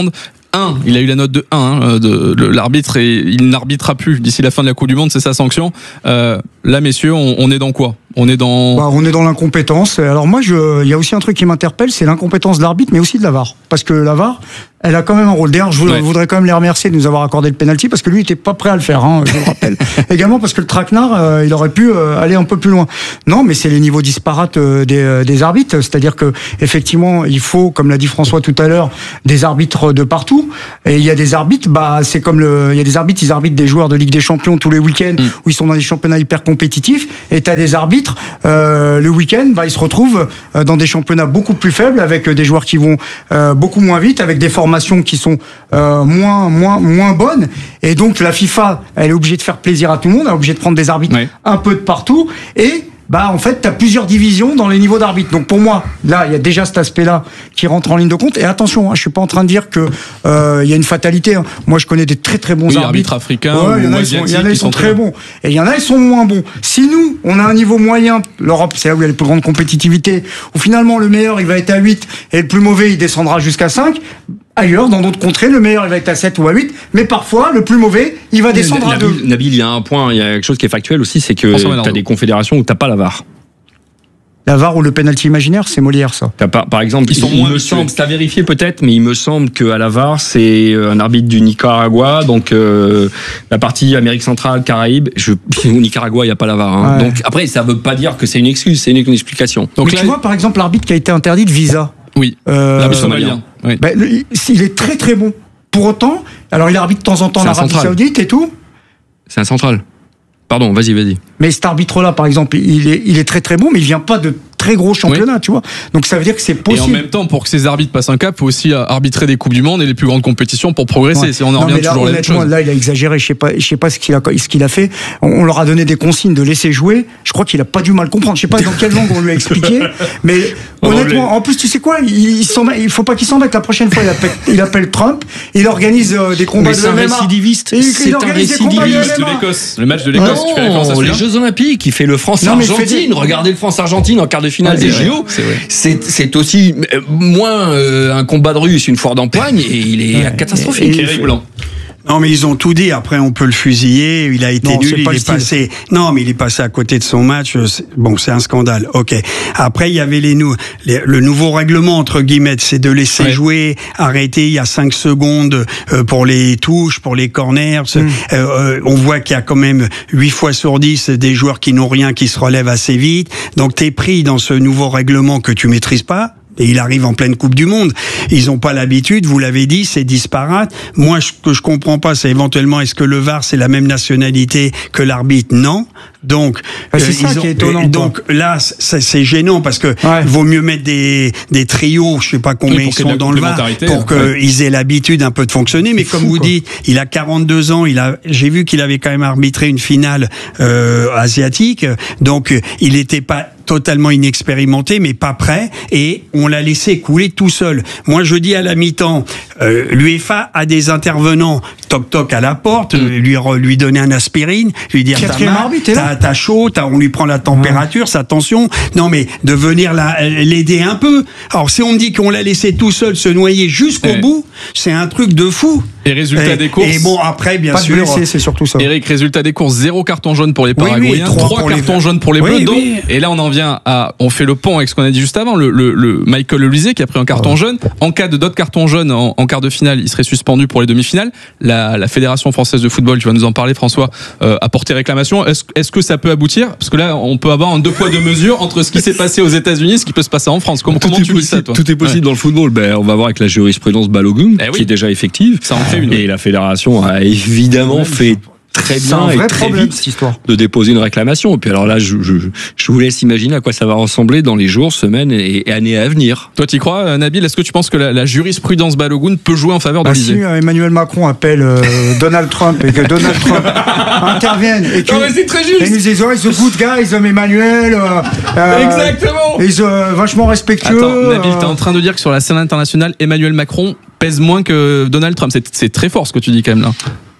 un, il a eu la note de un, hein, de, de l'arbitre, et il n'arbitrera plus d'ici la fin de la Coupe du Monde, c'est sa sanction. Euh, là, messieurs, on, on est dans quoi ? On est dans... Bah, on est dans l'incompétence. Alors moi, je, il y a aussi un truc qui m'interpelle, c'est l'incompétence de l'arbitre, mais aussi de la V A R. Parce que la V A R, elle a quand même un rôle. D'ailleurs, je voudrais, ouais. voudrais quand même les remercier de nous avoir accordé le penalty, parce que lui, il était pas prêt à le faire, hein, je le rappelle. Également parce que le traquenard, euh, il aurait pu euh, aller un peu plus loin. Non, mais c'est les niveaux disparates euh, des, euh, des arbitres. C'est-à-dire que effectivement, il faut, comme l'a dit François tout à l'heure, des arbitres de partout. Et il y a des arbitres, bah, c'est comme le, il y a des arbitres, ils arbitrent des joueurs de Ligue des Champions tous les week-ends, mm. où ils sont dans des championnats hyper compétitifs. Et t'as des arbitres, euh, le week-end, bah, ils se retrouvent dans des championnats beaucoup plus faibles, avec des joueurs qui vont euh, beaucoup moins vite, avec des formations qui sont euh, moins moins moins bonnes. Et donc la FIFA, elle est obligée de faire plaisir à tout le monde, elle est obligée de prendre des arbitres oui. un peu de partout. Et bah en fait, tu as plusieurs divisions dans les niveaux d'arbitre. Donc pour moi, là, il y a déjà cet aspect-là qui rentre en ligne de compte. Et attention, hein, je suis pas en train de dire que euh, il y a une fatalité. Hein. Moi, je connais des très très bons oui, arbitres. arbitres africains. Ouais, il y en a, ils sont, il y en a, ils sont très bons. Et il y en a, ils sont moins bons. Si nous, on a un niveau moyen, l'Europe, c'est là où il y a les plus grandes compétitivités, où finalement le meilleur, il va être à huit et le plus mauvais, il descendra jusqu'à cinq. Ailleurs, dans d'autres contrées, le meilleur il va être à sept ou à huit, mais parfois, le plus mauvais, il va descendre Nabil, à deux. Nabil, il y a un point, il y a quelque chose qui est factuel aussi, c'est que tu as des confédérations où tu n'as pas la V A R. La V A R ou le penalty imaginaire, c'est Molière, ça. T'as pas, par exemple, ils sont il, il me semble, c'est à vérifier peut-être, mais il me semble qu'à la V A R, c'est un arbitre du Nicaragua, donc euh, la partie Amérique centrale, Caraïbes. Je, au Nicaragua, il n'y a pas la V A R. Hein. Ouais. Donc après, ça ne veut pas dire que c'est une excuse, c'est une, une explication. Donc mais là, tu vois, par exemple, l'arbitre qui a été interdit de visa. Oui. Euh, l'arbitre somalien. Oui. Ben, le, il est très très bon. Pour autant, alors il arbitre de temps en temps l'Arabie Saoudite et tout. C'est un central. Pardon, vas-y, vas-y. Mais cet arbitre-là, par exemple, il est, il est très très bon, mais il vient pas de très gros championnats, oui. tu vois. Donc ça veut dire que c'est possible. Et en même temps, pour que ces arbitres passent un cap, il faut aussi arbitrer des coupes du monde et les plus grandes compétitions pour progresser. Ouais. Si on en revient toujours à la même chose. Là, il a exagéré. Je sais pas, je sais pas ce qu'il a, ce qu'il a fait. On, on leur a donné des consignes de laisser jouer. Je crois qu'il a pas du mal comprendre. Je sais pas dans quelle langue on lui a expliqué. Mais honnêtement, en plus, tu sais quoi, il, il, il faut pas qu'il s'embête. La prochaine fois, il appelle, il appelle Trump. Il organise euh, des combats mais de M M A. C'est un récidiviste. Il, c'est il un récidiviste de l'Écosse. Le match de l'Écosse. Non, tu fais référence à les Jeux Olympiques. Il fait le France-Argentine. Regardez le France-Argentine en quart de finale des J O. C'est, c'est aussi moins euh, un combat de rue, c'est une foire d'empoigne et il est ouais, catastrophique. Eric Blanc. Non, mais ils ont tout dit. Après, on peut le fusiller. Il a été non, nul. Il est passé. Non, mais il est passé à côté de son match. Bon, c'est un scandale. Ok. Après, il y avait les, nou... les... le nouveau règlement entre guillemets, c'est de laisser ouais. jouer, arrêter. Il y a cinq secondes pour les touches, pour les corners. Mm. Euh, on voit qu'il y a quand même huit fois sur dix des joueurs qui n'ont rien, qui se relèvent assez vite. Donc, t'es pris dans ce nouveau règlement que tu maîtrises pas. Et il arrive en pleine Coupe du Monde. Ils n'ont pas l'habitude, vous l'avez dit, c'est disparate. Moi, ce que je comprends pas, c'est éventuellement, est-ce que le V A R, c'est la même nationalité que l'arbitre? Non. Donc, bah, c'est euh, ça qui est étonnant. Donc quoi. Là, c'est, c'est gênant parce que ouais. vaut mieux mettre des, des trios, je sais pas combien oui, ils sont dans le V A R, pour qu'ils ouais. aient l'habitude un peu de fonctionner. Mais comme fou, vous quoi. dites, il a quarante-deux ans, il a, j'ai vu qu'il avait quand même arbitré une finale euh, asiatique. Donc, il n'était pas totalement inexpérimenté, mais pas prêt, et on l'a laissé couler tout seul. Moi, je dis à la mi-temps, euh, l'UEFA a des intervenants, toc toc à la porte, mmh. lui lui donner un aspirine, lui dire t'as, mal, t'as, t'as chaud, t'as, on lui prend la température, mmh. sa tension. Non, mais de venir la, l'aider un peu. Alors, si on me dit qu'on l'a laissé tout seul se noyer jusqu'au ouais. bout, c'est un truc de fou. Et résultat et, des courses. Et bon, après, bien pas sûr. De blessés, c'est surtout ça. Eric, résultat des courses, zéro carton jaune pour les Paraguayens, oui, oui, trois cartons les... jaunes pour les Bleus. Oui, donc, oui. Et là, on en vient à, on fait le pont avec ce qu'on a dit juste avant, le, le, le Michael Olise qui a pris un carton oh. jaune. En cas de d'autres cartons jaunes en, en quart de finale, il serait suspendu pour les demi-finales. La, la Fédération française de football, tu vas nous en parler, François, euh, a porté réclamation. Est-ce, est-ce que ça peut aboutir? Parce que là, on peut avoir un deux poids deux mesures entre ce qui s'est passé aux États-Unis et ce qui peut se passer en France. Comment, comment tu possible, dis ça, toi? Tout est possible ouais. dans le football. Ben, on va voir avec la jurisprudence Balogun, eh oui. qui est déjà effective. Ça en fait une. Et oui. la Fédération a évidemment fait très bien et très problème, vite cette histoire. de déposer une réclamation. Et puis alors là, je, je, je vous laisse imaginer à quoi ça va ressembler dans les jours, semaines et, et années à venir. Toi, tu y crois, Nabil? Est-ce que tu penses que la, la jurisprudence Balogun peut jouer en faveur de bah, l'Élysée? Si euh, Emmanuel Macron appelle euh, Donald Trump et que Donald Trump intervienne et que non, mais c'est très juste. Et nous disons, ils sont good guys, Emmanuel. Euh, euh, Exactement. Ils sont euh, vachement respectueux. Attends, Nabil, euh... t'es en train de dire que sur la scène internationale, Emmanuel Macron pèse moins que Donald Trump. C'est, c'est très fort ce que tu dis quand même là.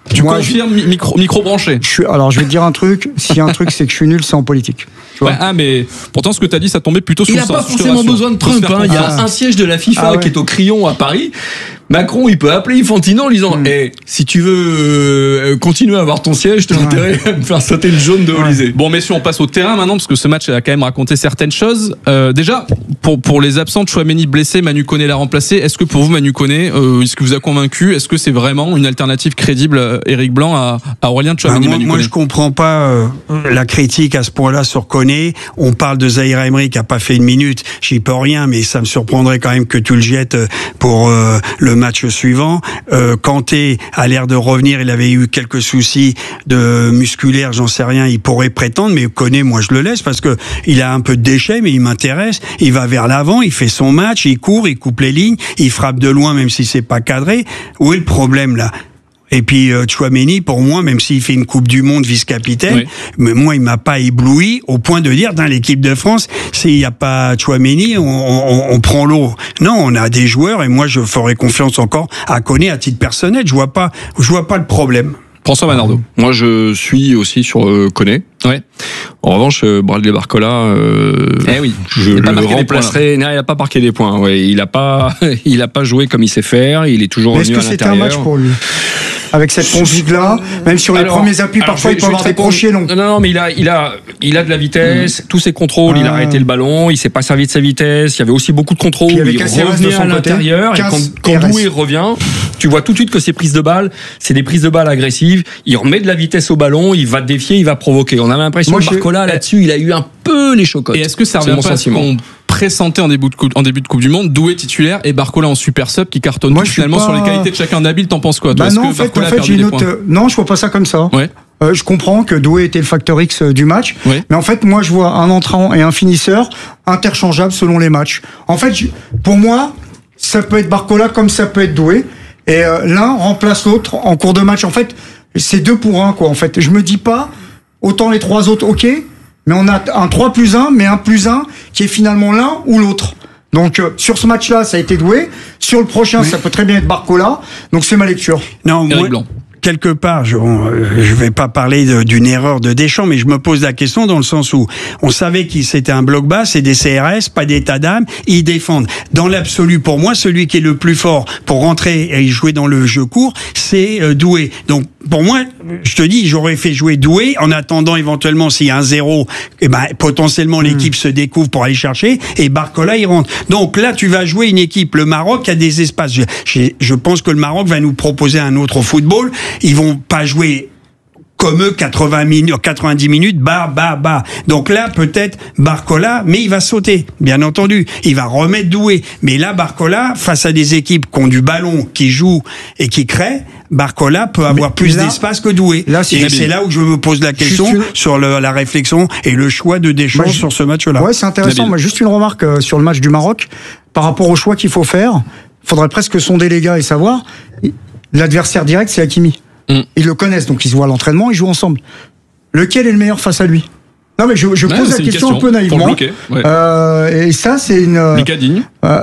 Tu Moi, confirmes je... micro, micro branché. Je suis... Alors je vais te dire un truc, s'il y a un truc c'est que je suis nul, c'est en politique. Tu vois ouais, ah mais pourtant ce que tu as dit ça tombait plutôt sous le sens. Il n'a pas forcément besoin de Trump, hein. Il y a ah. un siège de la FIFA ah, ouais. qui est au Crillon à Paris. Macron, il peut appeler Infantino en disant mmh. hey, si tu veux euh, continuer à avoir ton siège, tu as ouais. intérêt à me faire sauter le jaune de Olysée. Ouais. Bon, messieurs, on passe au terrain maintenant, parce que ce match a quand même raconté certaines choses. Euh, déjà, pour, pour les absents, Tchouaméni blessé, Manu Koné l'a remplacé. Est-ce que pour vous, Manu Koné, euh, est-ce que vous a convaincu? Est-ce que c'est vraiment une alternative crédible, euh, Éric Blanc, à, à Aurélien Tchouaméni? bah, Moi, Manu moi Koné. je comprends pas euh, la critique à ce point-là sur Koné. On parle de Zahir Emery qui a pas fait une minute. J'y peux rien, mais ça me surprendrait quand même que tu le jettes pour euh, le match suivant. Euh, Kanté a l'air de revenir, il avait eu quelques soucis de musculaires, j'en sais rien, il pourrait prétendre, mais Koné, moi je le laisse parce que il a un peu de déchets, mais il m'intéresse, il va vers l'avant, il fait son match, il court, il coupe les lignes, il frappe de loin même si c'est pas cadré. Où est le problème là? Et puis euh, Tchouaméni, pour moi, même s'il fait une Coupe du Monde vice-capitaine, oui. mais moi, il m'a pas ébloui au point de dire, dans l'équipe de France, s'il n'y a pas Tchouaméni, on, on, on prend l'eau. Non, on a des joueurs, et moi, je ferai confiance encore à Koné à titre personnel. Je vois pas, je vois pas le problème. François Manardo. Moi, je suis aussi sur euh, Koné. Ouais. En revanche, euh, Bradley Barcola, euh, eh oui, je le remplacerai. Non, il n'a pas marqué des points. Ouais, il n'a pas, il a pas joué comme il sait faire. Il est toujours revenu à l'intérieur. Est-ce que c'était un match pour lui? Avec cette config-là, même sur les alors, premiers appuis, alors parfois il peut avoir des crochets longs. Non, non, mais il a, il a, il a de la vitesse, mmh. tous ses contrôles, ah. il a arrêté le ballon, il s'est pas servi de sa vitesse, il y avait aussi beaucoup de contrôles, il revenait à l'intérieur, et quand, quand Doué revient, tu vois tout de suite que ses prises de balles, c'est des prises de balles agressives, il remet de la vitesse au ballon, il va défier, il va provoquer. On a l'impression Moi, que Barcola, je... là-dessus, il a eu un peu les chocottes. Et est-ce que ça revient pas à ce qu'on pressentait en début de coupe, en début de Coupe du Monde, Doué titulaire et Barcola en super sub qui cartonne Moi, finalement pas... sur les qualités de chacun. Nabil, t'en penses quoi? Bah Est-ce non, que en fait, Barcola en fait, a perdu j'ai des une autre... points Non, je vois pas ça comme ça. Ouais. Euh, je comprends que Doué était le facteur X du match, ouais. mais en fait, moi, je vois un entrant et un finisseur interchangeables selon les matchs. En fait, pour moi, ça peut être Barcola comme ça peut être Doué, et euh, l'un remplace l'autre en cours de match. En fait, c'est deux pour un, quoi. En fait, je me dis pas autant les trois autres, ok, mais on a un trois plus un, mais un plus un qui est finalement l'un ou l'autre. Donc euh, sur ce match-là, ça a été Doué. Sur le prochain, oui. ça peut très bien être Barcola. Donc c'est ma lecture. Non, moi, quelque part, je ne vais pas parler de, d'une erreur de Deschamps, mais je me pose la question dans le sens où on savait que c'était un bloc bas, c'est des C R S, pas d'état d'âme, ils défendent. Dans l'absolu, pour moi, celui qui est le plus fort pour rentrer et jouer dans le jeu court, c'est euh, Doué. Donc pour moi, je te dis, j'aurais fait jouer Doué en attendant éventuellement s'il y a un zéro, eh ben, potentiellement l'équipe mmh. se découvre pour aller chercher et Barcola il rentre. Donc là, tu vas jouer une équipe, le Maroc qui a des espaces. Je, je, je pense que le Maroc va nous proposer un autre football. Ils vont pas jouer comme eux quatre-vingts minutes, quatre-vingt-dix minutes, bah, bah, bah. Donc là, peut-être Barcola, mais il va sauter, bien entendu. Il va remettre Doué. Mais là, Barcola, face à des équipes qui ont du ballon, qui jouent et qui créent, Barcola peut avoir mais plus là, d'espace que Doué. Là, c'est et c'est là où je me pose la question une... sur le, la réflexion et le choix de Deschamps bah, sur ce match-là. Ouais, c'est intéressant. Nabil. Moi, juste une remarque euh, sur le match du Maroc. Par rapport au choix qu'il faut faire, il faudrait presque sonder les gars et savoir. L'adversaire direct, c'est Hakimi. Mm. Ils le connaissent, donc ils se voient à l'entraînement, ils jouent ensemble. Lequel est le meilleur face à lui? Non, mais je, je ouais, pose la question, question un peu naïvement. Bloquer, ouais. euh, et ça, c'est une. Mika Digne. Euh,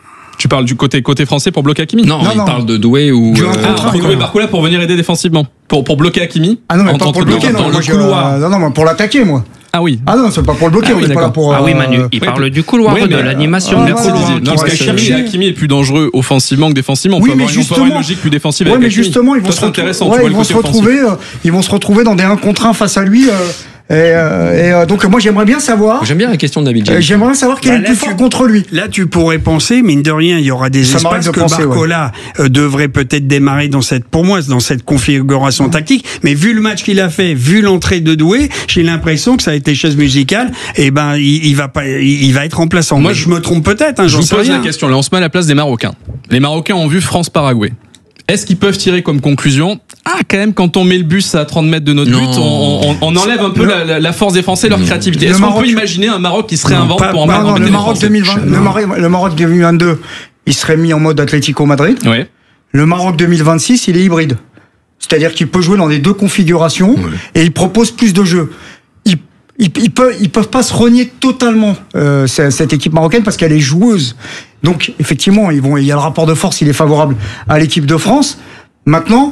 tu parles du côté, côté français pour bloquer Hakimi? Non, non, il non. parle de Doué ou. Euh, ah, Doué Barcola pour venir aider défensivement. Pour, pour bloquer Hakimi? Ah non, mais pas pour le bloquer, non, dans le couloir. Euh, non, non, mais pour l'attaquer, moi. Ah oui. Ah non, c'est pas pour le bloquer, ah, oui, on est pas là pour. Ah oui, Manu, il oui, parle oui, du couloir, oui, de l'animation. Ah, merci Didier. Non, parce qu'Hakimi Hakimi est plus dangereux offensivement que défensivement. On oui, peut mais avoir, justement, on peut avoir une logique plus défensive. Ouais, mais justement, ils vont se retrouver, ils vont se retrouver dans des un contre un face à lui. Et, euh, et euh, donc moi j'aimerais bien savoir. J'aime bien la question de David. Euh, j'aimerais bien savoir quel bah, est le plus fort contre lui. Là tu pourrais penser, mine de rien, il y aura des Ça espaces que penser, Barcola ouais. euh, devrait peut-être démarrer dans cette, pour moi, dans cette configuration tactique. Mais vu le match qu'il a fait, vu l'entrée de Doué, j'ai l'impression que ça a été chaise musicale. Et ben il, il va pas, il, il va être remplaçant. Moi mais je me trompe peut-être. Hein, je vous pose la question. Là on se met à la place des Marocains. Les Marocains ont vu France-Paraguay. Est-ce qu'ils peuvent tirer comme conclusion, ah quand même quand on met le bus à trente mètres de notre non. but, on, on, on enlève un peu le... la, la force des Français, leur créativité. Est-ce qu'on Maroc... peut imaginer un Maroc qui se réinvente non, pour en non, non, le, Maroc deux mille vingt, le, Maroc, le Maroc deux mille vingt-deux, il serait mis en mode Atlético Madrid. Ouais. Le Maroc deux mille vingt-six, il est hybride. C'est-à-dire qu'il peut jouer dans les deux configurations ouais. et il propose plus de jeux. Il, il, il peut, ils peuvent pas se renier totalement euh, cette équipe marocaine parce qu'elle est joueuse. Donc effectivement, ils vont, il y a le rapport de force, il est favorable à l'équipe de France. Maintenant,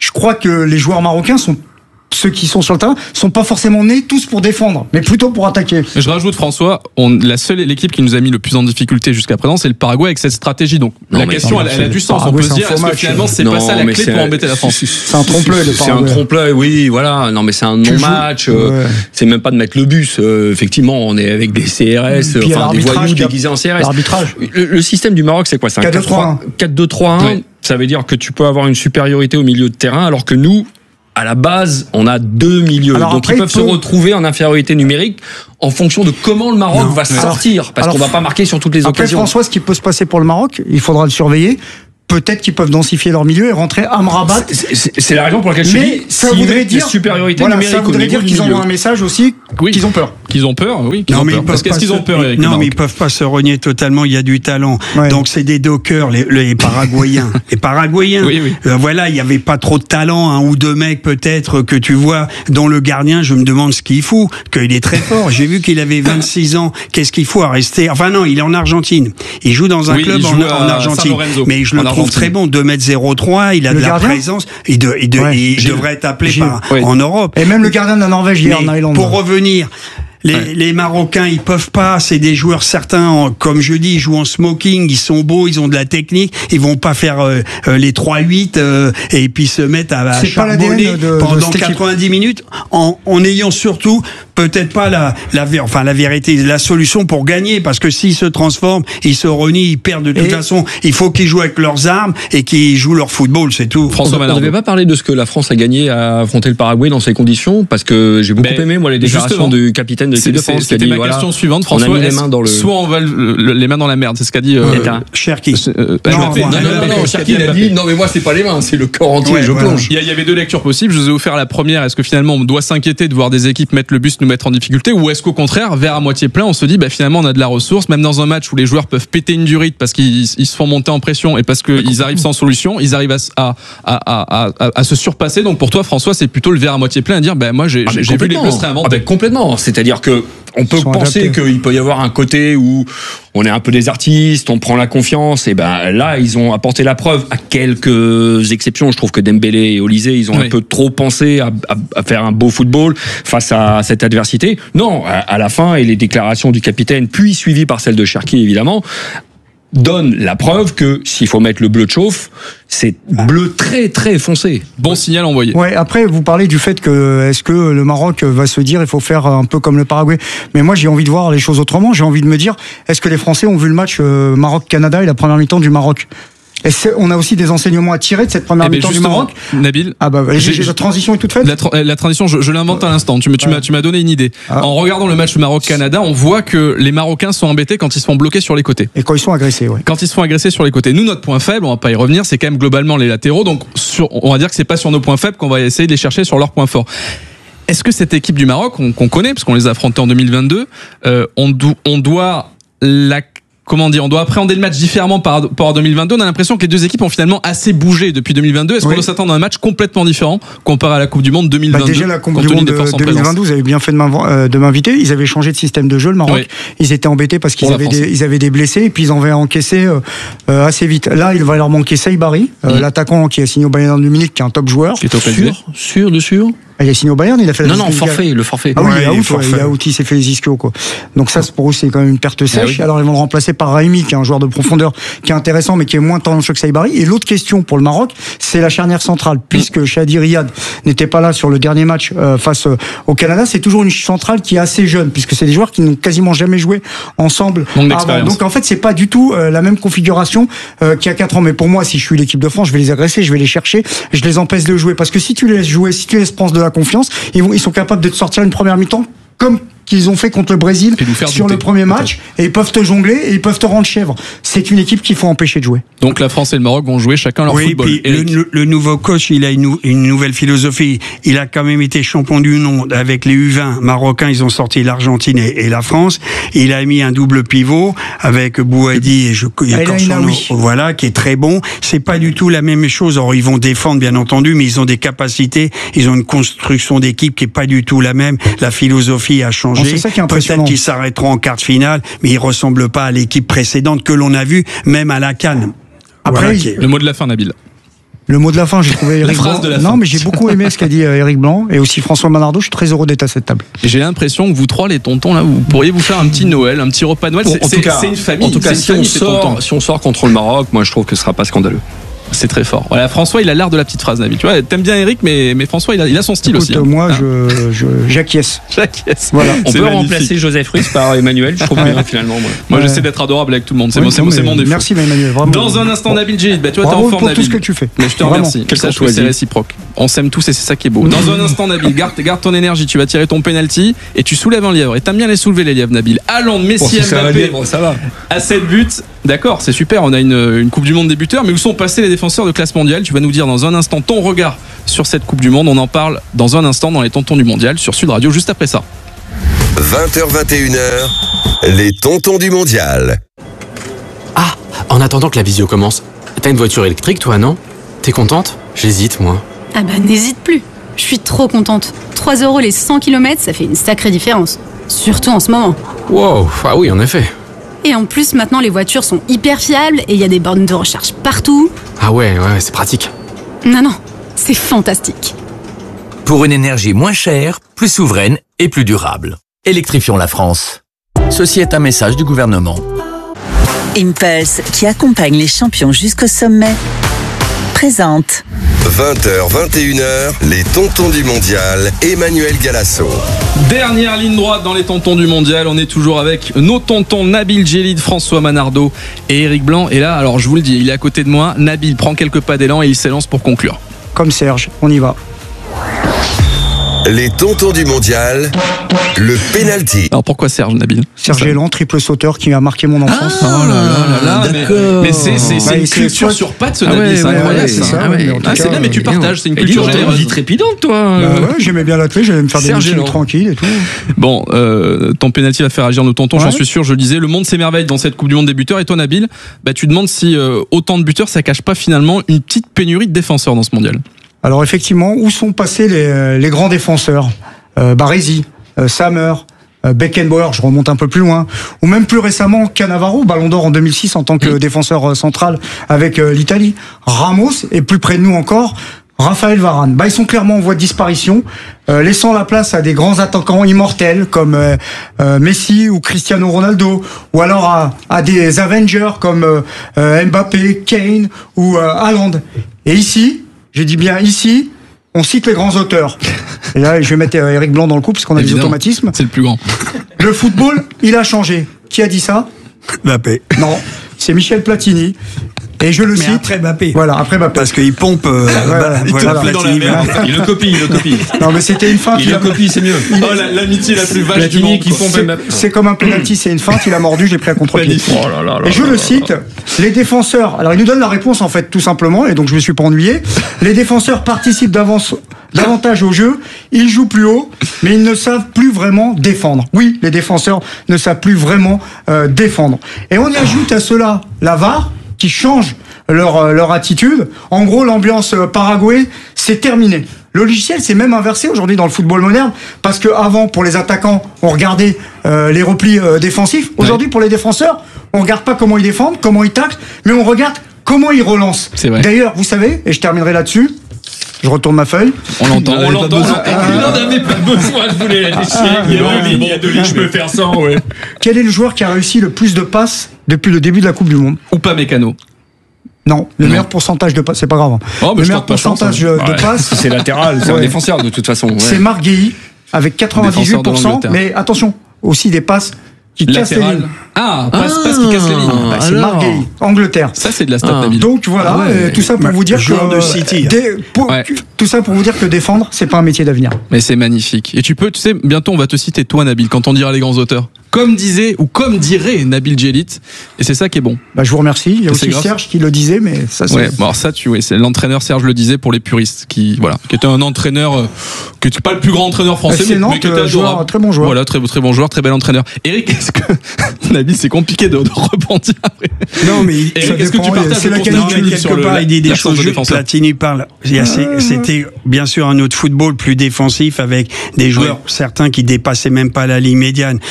je crois que les joueurs marocains sont ceux qui sont sur le terrain sont pas forcément nés tous pour défendre, mais plutôt pour attaquer. Je rajoute, François, on, la seule l'équipe qui nous a mis le plus en difficulté jusqu'à présent, c'est le Paraguay avec cette stratégie. Donc non, la question, non, elle, elle a du sens. Paraguay, on peut se dire, est-ce que finalement, c'est non, pas ça la clé pour embêter la France? C'est un trompe-l'œil. C'est un trompe-l'œil, oui, voilà. Non, mais c'est un non-match. Euh, ouais. C'est même pas de mettre le bus. Euh, effectivement, on est avec des C R S, puis enfin des voyous déguisés en C R S. L'arbitrage. Le, le système du Maroc, c'est quoi? C'est un quatre deux trois un. Ça veut dire que tu peux avoir une supériorité au milieu de terrain, alors que nous, à la base, on a deux milieux. Alors donc, après, ils peuvent il peut... se retrouver en infériorité numérique en fonction de comment le Maroc non, va sortir. Parce alors, qu'on va pas marquer sur toutes les après, occasions. Après, François, ce qui peut se passer pour le Maroc, il faudra le surveiller. Peut-être qu'ils peuvent densifier leur milieu et rentrer Amrabat. C'est la raison pour laquelle je mais dis ça voudrait dire supériorité voilà, numérique. Ça voudrait dire qu'ils envoient un message aussi oui. qu'ils ont peur. Qu'ils ont peur, oui. Qu'ils non, ont mais peur. Parce qu'est-ce qu'ils ont peur avec Non, mais ils peuvent pas se renier totalement. Il y a du talent. Ouais. Donc c'est des dockers, les, les Paraguayens. les Paraguayens. Oui, oui. Euh, voilà, il y avait pas trop de talent, un ou deux mecs peut-être que tu vois. Dont le gardien, je me demande ce qu'il fout. Qu'il est très fort. J'ai vu qu'il avait vingt-six ans. Qu'est-ce qu'il faut à rester? Enfin non, il est en Argentine. Il joue dans un oui, club en, en Argentine. Mais je le trouve très bon. deux mètres zéro trois, il a le de gardien? la présence, il, de, il, de, ouais, il devrait être appelé par, ouais. en Europe. Et même le gardien de la Norvège hier en Irlande. Pour revenir, les, ouais. les Marocains, ils peuvent pas, c'est des joueurs, certains, en, comme je dis, ils jouent en smoking, ils sont beaux, ils ont de la technique, ils vont pas faire euh, les trois huit euh, et puis se mettre à, à charbonner de, pendant de quatre-vingt-dix minutes, en, en ayant surtout peut-être pas la, la, enfin la vérité, la solution pour gagner, parce que s'ils se transforment, ils se renient, ils perdent de toute et façon. Il faut qu'ils jouent avec leurs armes et qu'ils jouent leur football, c'est tout. François, on n'avait pas parlé de ce que la France a gagné à affronter le Paraguay dans ces conditions, parce que j'ai beaucoup mais aimé moi les déclarations du capitaine de l'équipe de France. C'était ma voilà, question suivante, François. On a mis les mains dans le... Soit on va le, le, les mains dans la merde, c'est ce qu'a dit euh, Cherki. Euh, non, non, non, non, non, Cherki il a dit non mais moi c'est pas les mains, c'est le corps entier. Ouais, je voilà. plonge. Il y, y avait deux lectures possibles. Je vous ai offert la première. Est-ce que finalement on doit s'inquiéter de voir des équipes mettre le bus, nous mettre en difficulté, ou est-ce qu'au contraire, verre à moitié plein, on se dit bah finalement on a de la ressource, même dans un match où les joueurs peuvent péter une durite parce qu'ils ils se font monter en pression et parce qu'ils arrivent sans solution, ils arrivent à, à, à, à, à se surpasser. Donc pour toi, François, c'est plutôt le verre à moitié plein à dire bah moi j'ai, ah, j'ai vu les Bleus se réinventer. Ah, bah, complètement. C'est-à-dire que on peut penser qu'il peut y avoir un côté où on est un peu des artistes, on prend la confiance, et ben là ils ont apporté la preuve à quelques exceptions. Je trouve que Dembélé et Olysée ils ont oui. un peu trop pensé à, à, à faire un beau football face à cette adversité. Non, à, à la fin, et les déclarations du capitaine, puis suivies par celles de Cherki évidemment, donne la preuve que s'il faut mettre le bleu de chauffe, c'est bleu très très foncé. Bon signal envoyé. Ouais, après vous parlez du fait que est-ce que le Maroc va se dire il faut faire un peu comme le Paraguay. Mais moi j'ai envie de voir les choses autrement, j'ai envie de me dire est-ce que les Français ont vu le match Maroc-Canada et la première mi-temps du Maroc? Et on a aussi des enseignements à tirer de cette première eh mi-temps du Maroc. Nabil, ah bah, j'ai, la transition est toute faite. La, tra- la transition, je, je l'invente à l'instant. Tu, me, tu, ouais. m'as, tu m'as donné une idée. Ah. En regardant le match Maroc-Canada, on voit que les Marocains sont embêtés quand ils se font bloquer sur les côtés. Et quand ils sont agressés, ouais. Quand ils se font agresser sur les côtés. Nous, notre point faible, on va pas y revenir, c'est quand même globalement les latéraux. Donc, sur, on va dire que c'est pas sur nos points faibles qu'on va essayer de les chercher sur leurs points forts. Est-ce que cette équipe du Maroc, on, qu'on connaît, parce qu'on les a affrontés en deux mille vingt-deux, euh, on, do, on doit la Comment dire, on doit appréhender le match différemment par rapport à deux mille vingt-deux. On a l'impression que les deux équipes ont finalement assez bougé depuis deux mille vingt-deux. Est-ce oui. qu'on doit s'attendre à un match complètement différent comparé à la Coupe du Monde deux mille vingt-deux? Bah déjà la Coupe du Monde deux mille vingt-deux, vous avez bien fait de m'inviter. Ils avaient changé de système de jeu, le Maroc. Oui. Ils étaient embêtés parce qu'ils avaient des, ils avaient des blessés et puis ils en avaient encaissé euh, assez vite. Là, il va leur manquer Saïbari, euh, mmh. l'attaquant qui a signé au Bayern de Munich, qui est un top joueur. Qui est top sûr, sûr de sûr. Il a signé au Bayern, il a fait la non non forfait, le forfait. Ah oui, ouais, il, a out, il a out, il s'est fait les ischios quoi. Donc ça pour eux c'est quand même une perte sèche. Ah oui. Alors ils vont le remplacer par Raimi qui est un joueur de profondeur qui est intéressant mais qui est moins talentueux que Saïbari. Et l'autre question pour le Maroc, c'est la charnière centrale puisque Chadi Riyad n'était pas là sur le dernier match euh, face euh, au Canada, c'est toujours une centrale qui est assez jeune puisque c'est des joueurs qui n'ont quasiment jamais joué ensemble avant. Donc en fait, c'est pas du tout euh, la même configuration euh, qu'il y a quatre ans mais pour moi si je suis l'équipe de France, je vais les agresser, je vais les chercher, je les empêche de jouer parce que si tu les laisses jouer, si tu les prends de la confiance, ils vont ils sont capables de te sortir une première mi-temps comme qu'ils ont fait contre le Brésil sur douter, le premier match peut-être. Et ils peuvent te jongler et ils peuvent te rendre chèvre. C'est une équipe qu'il faut empêcher de jouer. Donc la France et le Maroc vont jouer chacun leur oui, football. Puis le, le nouveau coach, il a une, une nouvelle philosophie. Il a quand même été champion du monde avec les U vingt marocains. Ils ont sorti l'Argentine et, et la France. Il a mis un double pivot avec Bouhaddi et je oui. voilà, qui est très bon. C'est pas du tout la même chose. Alors ils vont défendre bien entendu, mais ils ont des capacités, ils ont une construction d'équipe qui est pas du tout la même. La philosophie a changé. C'est ça qui est impressionnant. Peut-être qu'ils s'arrêteront en quart de finale, mais ils ressemblent pas à l'équipe précédente que l'on a vue, même à la CAN. Après, voilà, le mot de la fin, Nabil. Le mot de la fin, j'ai trouvé Eric phrase Blanc. De la non, fin. mais j'ai beaucoup aimé ce qu'a dit Eric Blanc et aussi François Manardo. Je suis très heureux d'être à cette table. Et j'ai l'impression que vous trois, les tontons, là, vous pourriez vous faire un petit Noël, un petit repas de Noël. Bon, c'est, en tout cas, c'est une famille. En tout cas, c'est si, famille, on sort, si on sort contre le Maroc, moi je trouve que ce sera pas scandaleux. C'est très fort. Voilà, François, il a l'art de la petite phrase, Nabil. Tu vois, t'aimes bien Eric, mais, mais François, il a, il a son style. Écoute, aussi. Hein. Moi, hein. je, je, j'acquiesce. J'acquiesce. Voilà. On c'est peut magnifique. remplacer Joseph Ruiz par Emmanuel, je trouve Ouais. bien finalement. Moi, moi Ouais. j'essaie d'être adorable avec tout le monde. C'est, Ouais, bon, c'est, non, c'est mon défaut. Merci, Emmanuel. Vraiment. Dans un instant, Nabil Djellit, bah, tu vois, t'es Bravo en forme, pour Nabil. tout ce que tu fais. Mais je te Vraiment. remercie. Quelle Sache que c'est réciproque. On s'aime tous et c'est ça qui est beau. Dans un instant, Nabil, garde, garde ton énergie. Tu vas tirer ton penalty et tu soulèves un lièvre. Et t'aimes bien les soulever, les lièvres, Nabil. Hollande, Messi, Bon, si ça va Mbappé. bien, bon, ça va. À sept buts. D'accord, c'est super. On a une, une Coupe du Monde des buteurs. Mais où sont passés les défenseurs de classe mondiale? Tu vas nous dire dans un instant ton regard sur cette Coupe du Monde. On en parle dans un instant dans les Tontons du Mondial sur Sud Radio, juste après ça. vingt heures vingt et une heures, les Tontons du Mondial. Ah, en attendant que la visio commence, t'as une voiture électrique toi, non? T'es contente? J'hésite, moi. Ah bah n'hésite plus. Je suis trop contente. trois euros les cent kilomètres, ça fait une sacrée différence. Surtout en ce moment. Wow, ah oui, en effet. Et en plus, maintenant, les voitures sont hyper fiables et il y a des bornes de recharge partout. Ah ouais, ouais, c'est pratique. Non, non, c'est fantastique. Pour une énergie moins chère, plus souveraine et plus durable. Électrifions la France. Ceci est un message du gouvernement. Impulse, qui accompagne les champions jusqu'au sommet, présente. vingt heures vingt et une heures, les Tontons du Mondial, Emmanuel Galasso. Dernière ligne droite dans les Tontons du Mondial. On est toujours avec nos tontons Nabil Djellit, François Manardo et Eric Blanc. Et là, alors je vous le dis, il est à côté de moi. Nabil prend quelques pas d'élan et il s'élance pour conclure. Comme Serge, on y va. Les Tontons du Mondial, le penalty. Alors pourquoi Serge, Nabil? Serge Elan, triple sauteur qui a marqué mon enfance. Ah, oh là là là là, mais, mais c'est, c'est, c'est Bah, une c'est culture soit- sur pattes, ce Ah Nabil, ouais, c'est ouais, incroyable. ouais, c'est ça, Ah ouais. mais en tout Ah, c'est cas, bien, mais tu partages, c'est une Et dis culture donc, t'es généreuse. dit trépidante, toi. Bah ouais, j'aimais bien l'athlète, j'allais me faire des Serge meetings Elan. tranquilles et tout. Bon, euh, ton penalty va faire agir nos tontons, Ouais. j'en suis sûr. Je le disais, le monde s'émerveille dans cette Coupe du Monde des buteurs. Et toi, Nabil, bah, tu demandes si euh, autant de buteurs, ça cache pas finalement une petite pénurie de défenseurs dans ce mondial. Alors effectivement, où sont passés les, les grands défenseurs euh, Baresi, euh, Sammer, euh, Beckenbauer, je remonte un peu plus loin, ou même plus récemment Cannavaro, Ballon d'Or en deux mille six en tant que mmh. défenseur euh, central avec euh, l'Italie. Ramos, et plus près de nous encore, Raphaël Varane. Bah, ils sont clairement en voie de disparition, euh, laissant la place à des grands attaquants immortels comme euh, euh, Messi ou Cristiano Ronaldo, ou alors à, à des Avengers comme euh, euh, Mbappé, Kane ou euh, Haaland. Et ici, j'ai dit bien ici, on cite les grands auteurs. Et là, je vais mettre Eric Blanc dans le coup parce qu'on a Évidemment, des automatismes. C'est le plus grand. Le football, il a changé. Qui a dit ça? Mbappé. Non, c'est Michel Platini. Et je le Mais cite. après Mbappé. Voilà, après Mbappé. Parce qu'il pompe. Euh, Ouais, bah, il voilà, te fout Platini, dans la merde. Il le copie, il le copie. Non, mais c'était une feinte. Il le a- copie, c'est mieux. Il- Oh, la- l'amitié la plus vache du Platini monde. qui quoi. pompe C'est- Mbappé. C'est comme un penalty, c'est une feinte, il a mordu, j'ai pris un contre-pied. Magnifique. Oh là là là Et je là le là cite, là. les défenseurs, alors il nous donne la réponse en fait tout simplement, et donc je me suis pas ennuyé, les défenseurs participent d'avance, davantage au jeu, ils jouent plus haut, mais ils ne savent plus vraiment défendre. Oui, les défenseurs ne savent plus vraiment euh, défendre. Et on y ajoute à cela la V A R, qui change leur, euh, leur attitude. En gros, l'ambiance euh, Paraguay, c'est terminé. Le logiciel s'est même inversé aujourd'hui dans le football moderne, parce que avant, pour les attaquants, on regardait euh, les replis euh, défensifs. Aujourd'hui, pour les défenseurs, on regarde pas comment ils défendent, comment ils taclent, mais on regarde comment ils relancent. C'est vrai. D'ailleurs, vous savez, et je terminerai là-dessus, je retourne ma feuille. On l'entend, on l'entend. Il n'en avait pas besoin, je voulais la déchirer. Il y a deux lignes, il y a deux lignes, je peux faire sans, ouais. Quel est le joueur qui a réussi le plus de passes depuis le début de la Coupe du Monde? Ou pas Mécano. Non, le Non. meilleur pourcentage de passes, c'est pas grave. Oh, mais le je meilleur tente pas chance, pourcentage hein. de Ouais, passes, c'est latéral, c'est un Ouais. défenseur de toute façon. Ouais. c'est Marc Guéhi avec quatre-vingt-dix-huit pour Défenseur cent. de l'Angleterre. Mais attention, aussi des passes qui cassent les Latéral. lignes. Ah, passe, passe qui casse les lignes. Bah, c'est alors. Marc Guéhi, Angleterre. Ça, c'est de la stat, Ah. Nabil. Donc voilà, Ah ouais. euh, tout ça pour vous dire que joueur de City. dé- pour- Ouais. tout ça pour vous dire que défendre, c'est pas un métier d'avenir. Mais c'est magnifique. Et tu peux, tu sais, bientôt on va te citer toi, Nabil, quand on dira les grands auteurs. Comme disait, ou comme dirait Nabil Djellit. Et c'est ça qui est bon. Bah, je vous remercie. Il y a C'est aussi grave. Serge qui le disait, mais ça c'est. Ouais, bon, alors ça, tu, ouais, c'est l'entraîneur Serge le disait pour les puristes, qui, voilà, qui était un entraîneur, euh, qui n'était pas le plus grand entraîneur français, C'est mais, Nantes, mais qui était euh, joueur, adorable. très bon joueur. Voilà, très, très bon joueur, très bel entraîneur. Eric, est-ce que, Nabil, c'est compliqué de, de rebondir après. Non, mais Eric, ça est-ce que tu dépend, partages c'est le la constat qualité de Nabil quelque sur le- part, il dit des l'absence choses de justes. défenseur. Platini parle. Il y a- c'est- C'était bien sûr un autre football plus défensif avec des joueurs, certains qui dépassaient même pas la ligne médiane. Après,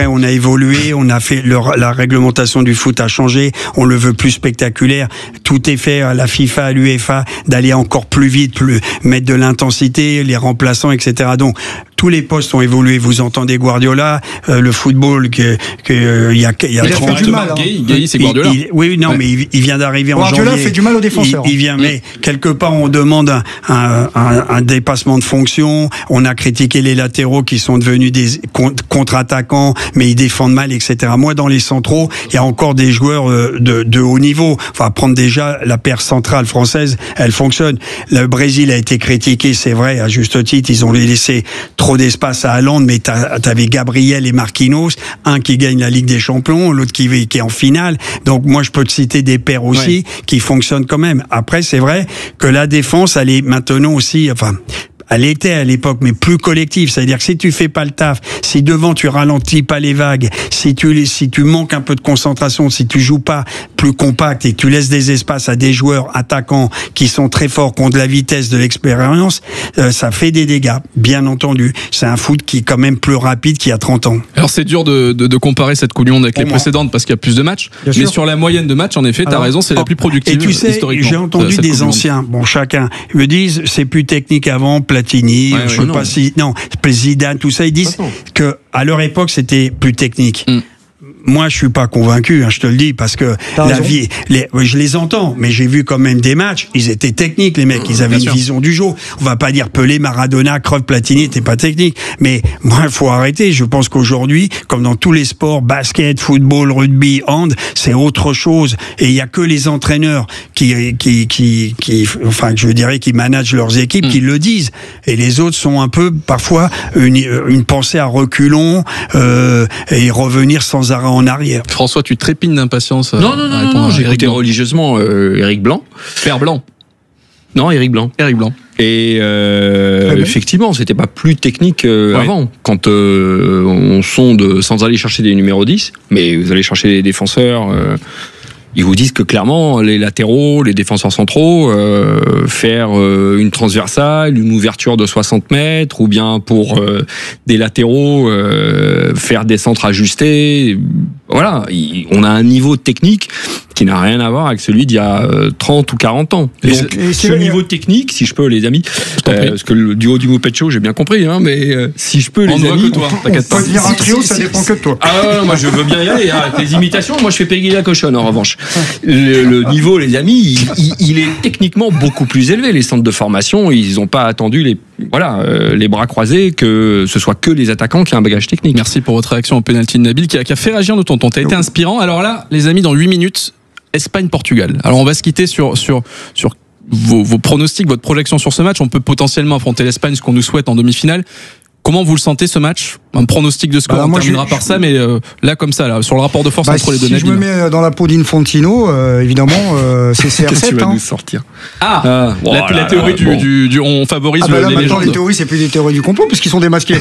on a évolué, on a fait le, la réglementation du foot a changé, on le veut plus spectaculaire. Tout est fait à la FIFA, à l'UEFA, d'aller encore plus vite, plus mettre de l'intensité, les remplaçants, et cetera. Donc tous les postes ont évolué. Vous entendez Guardiola, euh, le football que que euh, il y a il y a il trente, a fait du mal. Gay, Gay, c'est Guardiola. Il, il, oui, non, ouais. mais il, il vient d'arriver en janvier. Guardiola fait du mal aux défenseurs. Il, il vient, mais quelque part on demande un, un, un, un dépassement de fonction. On a critiqué les latéraux qui sont devenus des contre-attaquants, mais ils défendent mal, et cetera. Moi, dans les centraux, il y a encore des joueurs de, de haut niveau. Enfin, prendre déjà la paire centrale française, elle fonctionne. Le Brésil a été critiqué, c'est vrai, à juste titre. Ils ont laissé trop d'espace à Haaland, mais t'avais Gabriel et Marquinhos, un qui gagne la Ligue des Champions, l'autre qui, qui est en finale. Donc moi, je peux te citer des paires aussi ouais. qui fonctionnent quand même. Après, c'est vrai que la défense, elle est maintenant aussi, enfin, elle était à l'époque, mais plus collective. C'est-à-dire que si tu fais pas le taf, si devant tu ralentis pas les vagues, si tu si tu manques un peu de concentration, si tu joues pas plus compact et que tu laisses des espaces à des joueurs attaquants qui sont très forts, qui ont de la vitesse, de l'expérience, euh, ça fait des dégâts. Bien entendu, c'est un foot qui est quand même plus rapide qu'il y a trente ans. Alors c'est dur de, de, de comparer cette Coupe du Monde avec Pour les moi. précédentes parce qu'il y a plus de matchs. Bien mais sûr. Sur la moyenne de matchs, en effet, tu as raison, c'est oh, la plus productive. Et tu sais, j'ai entendu des anciens, bon chacun, ils me disent c'est plus technique avant. Platini, ouais, je ouais, sais pas si non, Zidane, tout ça, ils disent que à leur époque c'était plus technique. Mm. Moi, je suis pas convaincu, hein, je te le dis, parce que T'as la raison. vie, les, je les entends, mais j'ai vu quand même des matchs. Ils étaient techniques, les mecs. Ils avaient Bien une sûr. vision du jeu. On va pas dire Pelé, Maradona, Cruyff, Platini, n'étaient pas techniques. Mais moi, il faut arrêter. Je pense qu'aujourd'hui, comme dans tous les sports, basket, football, rugby, hand, c'est autre chose. Et il y a que les entraîneurs qui, qui, qui, qui, enfin, je dirais, qui managent leurs équipes, mm. qui le disent. Et les autres sont un peu, parfois, une, une pensée à reculons euh, et revenir sans arrêt en arrière. François, tu trépignes d'impatience. Non, non, non, non, non j'ai écouté religieusement euh, Éric Blanc. Père Blanc. Non, Éric Blanc. Éric Blanc. Et euh, effectivement, c'était pas plus technique euh, ouais. avant. Quand euh, on sonde sans aller chercher des numéros dix, mais vous allez chercher des défenseurs. Euh, Ils vous disent que clairement, les latéraux, les défenseurs centraux, euh, faire euh, une transversale, une ouverture de soixante mètres, ou bien pour euh, des latéraux, euh, faire des centres ajustés. Voilà, on a un niveau technique qui n'a rien à voir avec celui d'il y a trente ou quarante ans. Et donc, et ce niveau technique, si je peux, les amis, euh, parce que le duo du Pecho, j'ai bien compris, hein, mais euh, si je peux, les on amis... On ne voit que toi, t'inquiète pas. Venir un trio, ça dépend que de toi. Ah non, moi je veux bien y aller, hein, avec les imitations, moi je fais Peggy la cochonne, en revanche. Le, le niveau, les amis, il, il, il est techniquement beaucoup plus élevé. Les centres de formation, ils n'ont pas attendu les, voilà, euh, les bras croisés que ce soit que les attaquants qui ont un bagage technique. Merci pour votre réaction au pénalty de Nabil, qui a, qui a fait réagir nos tontons. T'as été inspirant. Alors là, les amis, dans huit minutes, Espagne-Portugal. Alors on va se quitter sur sur sur vos, vos pronostics, votre projection sur ce match. On peut potentiellement affronter l'Espagne, ce qu'on nous souhaite en demi-finale. Comment vous le sentez ce match? Un pronostic de score, bah, on terminera je, par ça, mais euh, là comme ça, là, sur le rapport de force bah, entre les deux. Si je me mets dans la peau d'Infantino, euh, évidemment, euh, c'est C R sept. Qu'est-ce que tu vas hein. nous sortir? Ah, ah bon, la, la théorie là, du, bon. du, du, on favorise ah, bah, là, le, les légendes. Les théories, c'est plus des théories du complot, parce qu'ils sont démasqués.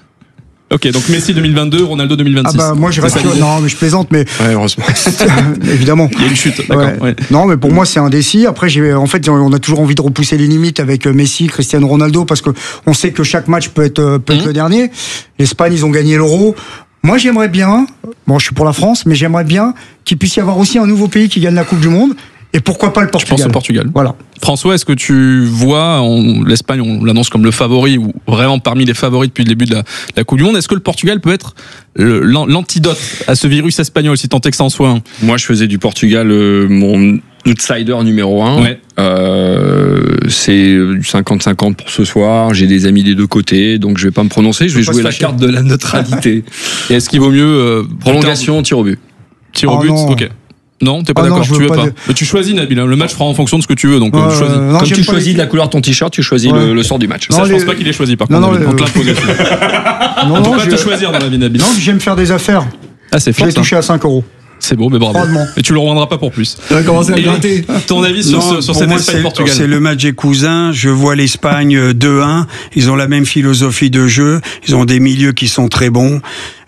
Ok, donc Messi deux mille vingt-deux, Ronaldo deux mille vingt-six. Ah bah moi je reste sur... Non mais je plaisante, mais ouais, heureusement. Évidemment. Il y a une chute, d'accord. Ouais. Ouais. Non mais pour moi c'est indécis. Après j'ai en fait on a toujours envie de repousser les limites avec Messi, Cristiano Ronaldo, parce que on sait que chaque match peut être peut être mmh. le dernier. L'Espagne ils ont gagné l'Euro. Moi j'aimerais bien, bon je suis pour la France, mais j'aimerais bien qu'il puisse y avoir aussi un nouveau pays qui gagne la Coupe du Monde. Et pourquoi pas le Portugal? Je pense au Portugal. Voilà. François, est-ce que tu vois on, l'Espagne, on l'annonce comme le favori ou vraiment parmi les favoris depuis le début de la, de la Coupe du Monde? Est-ce que le Portugal peut être le, l'antidote à ce virus espagnol, si tant est que ça en soit un? Moi, je faisais du Portugal euh, mon outsider numéro un. Ouais. Euh, c'est du cinquante cinquante pour ce soir. J'ai des amis des deux côtés, donc je vais pas me prononcer. Je vais jouer la carte de la neutralité. Et est-ce qu'il vaut mieux euh, prolongation, tir au but? Tir au oh but, non. ok. Non, t'es pas ah d'accord, non, tu veux pas. pas de... Mais tu choisis, Nabil. Le match fera en fonction de ce que tu veux, donc euh, choisis. Non, Comme tu choisis les... de la couleur de ton t-shirt, tu choisis ouais. le, le sort du match. Non, ça, les... je pense pas qu'il ait choisi, par non, contre. Non, on te euh... l'impose. On peut pas te choisir dans la vie, Nabil. Non, j'aime faire des affaires. Ah, c'est fort. Je l'ai touché à cinq euros. C'est beau, mais bravo. Froidement. Et tu le revendras pas pour plus. Tu vas commencer à le gratter. Ton avis sur, non, ce, sur cette Espagne-Portugal? C'est le match des cousins. Je vois l'Espagne deux un. Ils ont la même philosophie de jeu. Ils ont des milieux qui sont très bons.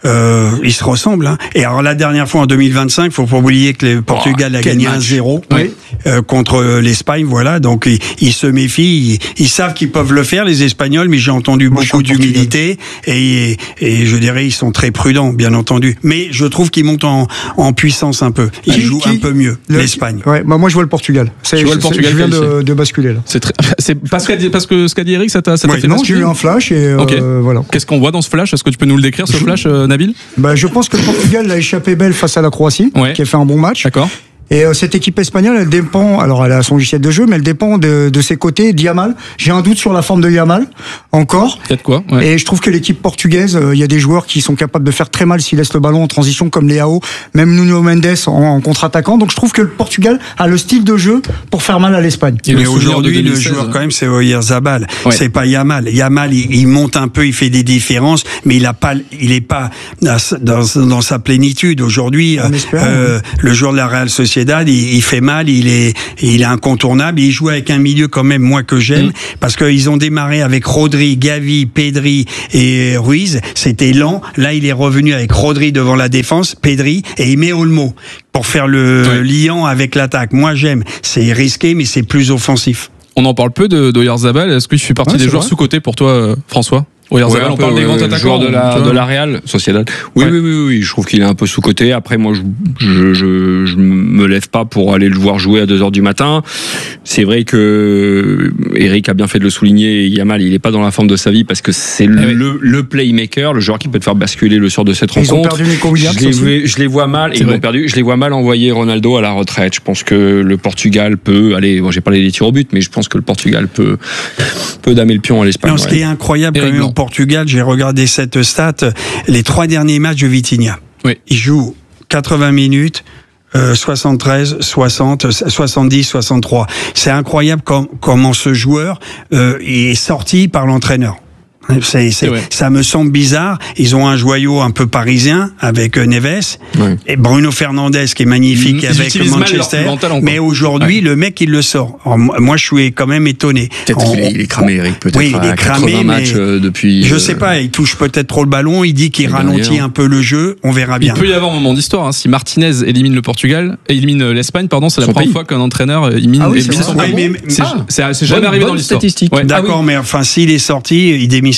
euh, ils se ressemblent. Hein. Et alors la dernière fois en deux mille vingt-cinq, faut pas oublier que le Portugal oh, a gagné un zéro oui. euh, contre l'Espagne. Voilà, donc ils, ils se méfient. Ils, ils savent qu'ils peuvent le faire, les Espagnols, mais j'ai entendu Moi, beaucoup d'humilité et, et je dirais ils sont très prudents, bien entendu. Mais je trouve qu'ils montent en, en puissance un peu. Ils qui, jouent qui, un peu mieux le, l'Espagne. Ouais, bah moi je vois le Portugal. C'est, je vois le Portugal. Je viens de, de basculer là. C'est, très, c'est parce, que, parce que ce qu'a dit Eric, ça t'a, ça t'a ouais, fait non, basculer. J'ai eu un flash et okay. euh, voilà. Qu'est-ce qu'on voit dans ce flash ? Est-ce que tu peux nous le décrire ce je... flash, euh, Nabil ? Bah je pense que le Portugal a échappé belle face à la Croatie, ouais. qui a fait un bon match. D'accord. Et euh, cette équipe espagnole, elle dépend, alors elle a son logiciel de jeu, mais elle dépend de, de ses côtés. Yamal, j'ai un doute sur la forme de Yamal, encore. Peut-être quoi ouais. Et je trouve que l'équipe portugaise, il euh, y a des joueurs qui sont capables de faire très mal s'ils laissent le ballon en transition, comme Leao, même Nuno Mendes en, en contre-attaquant. Donc je trouve que le Portugal a le style de jeu pour faire mal à l'Espagne. Et mais aujourd'hui, le joueur quand même, c'est Oyarzabal. Ouais. C'est pas Yamal. Yamal, il, il monte un peu, il fait des différences, mais il a pas, il est pas dans, dans, dans sa plénitude. Aujourd'hui, euh, euh, le joueur de la Real Sociedad, il, il fait mal, il est, il est incontournable. Il joue avec un milieu quand même moi que j'aime, mmh. parce qu'ils ont démarré avec Rodri, Gavi, Pedri et Ruiz. C'était lent. Là, il est revenu avec Rodri devant la défense, Pedri et il met Olmo pour faire le ouais. liant avec l'attaque. Moi, j'aime. C'est risqué, mais c'est plus offensif. On en parle peu de d'Oyarzabal. Est-ce qu'il fait partie ouais, des joueurs sous-cotés pour toi, François ? Oyarzabal, ouais, on parle des grands attaquants de la, de la Real Sociedad. Oui, ouais. oui, oui, oui, je trouve qu'il est un peu sous-coté. Après, moi, je, je, je, je me lève pas pour aller le voir jouer à deux heures du matin. C'est vrai que Eric a bien fait de le souligner. Yamal, il est pas dans la forme de sa vie parce que c'est le, ouais. le, le playmaker, le joueur qui peut te faire basculer le sort de cette ils rencontre. Ils ont perdu Nico Williams je, les, je les vois mal. Ils ont perdu. Je les vois mal envoyer Ronaldo à la retraite. Je pense que le Portugal peut. Allez, bon, j'ai parlé des tirs au but, mais je pense que le Portugal peut peut damer le pion à l'Espagne. Non, ce ouais. qui est incroyable quand même au Portugal, j'ai regardé cette stat, les trois derniers matchs de Vitinha. Oui. Il joue quatre-vingts minutes, euh, soixante-treize, soixante, soixante-dix, soixante-trois. C'est incroyable com- comment ce joueur euh, est sorti par l'entraîneur. C'est, c'est, ça me semble bizarre. Ils ont un joyau un peu parisien avec Neves ouais. et Bruno Fernandes qui est magnifique mmh, avec Manchester. Mais aujourd'hui, ouais. le mec il le sort. Alors, moi, je suis quand même étonné. Peut-être qu'il est, il est cramé, Eric. Peut-être. Oui, il est cramé, matchs mais depuis. Je sais pas. Il touche peut-être trop le ballon. Il dit qu'il ralentit un peu le jeu. On verra bien. Il peut y avoir un moment d'histoire. Hein. Si Martinez élimine le Portugal, élimine l'Espagne, pardon, c'est la première fois qu'un entraîneur élimine, ah oui, élimine son pays. C'est, ah, c'est, c'est jamais bonne, arrivé bonne dans l'histoire. Ouais. D'accord, ah oui. mais enfin, s'il est sorti, il démissionne.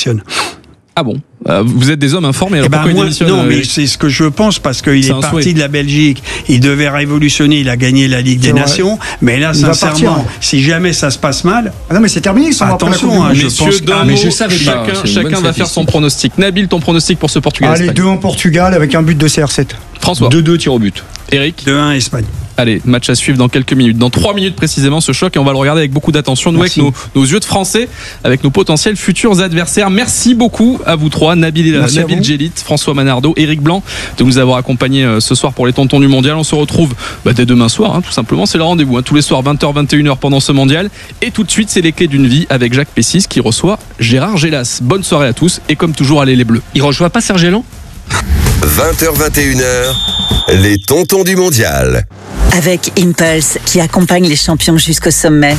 Ah bon, euh, vous êtes des hommes informés. Alors eh ben pourquoi moi, il démissionne Non, euh, mais c'est ce que je pense parce qu'il est, est parti souhait. de la Belgique. Il devait révolutionner. Il a gagné la Ligue c'est des vrai. Nations. Mais là, il sincèrement, si jamais ça se passe mal, ah non, mais c'est terminé. Ils sont attention, hein, je messieurs, pense. Que... Ah, mais je savais chacun, pas, chacun va faire son pronostic. Nabil, ton pronostic pour ce Portugal. Allez, deux un Portugal avec un but de C R sept. François. deux deux tirs au but. Eric. deux un Espagne. Allez, match à suivre dans quelques minutes. Dans trois minutes précisément, ce choc, et on va le regarder avec beaucoup d'attention, nous Merci. avec nos, nos yeux de Français, avec nos potentiels futurs adversaires. Merci beaucoup à vous trois, Nabil, Nabil Djellit, François Manardo, Eric Blanc, de nous avoir accompagnés ce soir pour les Tontons du Mondial. On se retrouve bah, dès demain soir, hein, tout simplement. C'est le rendez-vous, hein, tous les soirs, vingt heures, vingt et une heures pendant ce Mondial. Et tout de suite, c'est les clés d'une vie avec Jacques Pessis qui reçoit Gérard Gélas. Bonne soirée à tous, et comme toujours, allez les Bleus. Il reçoit pas Serge Gélan ? vingt heures, vingt et une heures, les Tontons du Mondial. Avec Impulse, qui accompagne les champions jusqu'au sommet.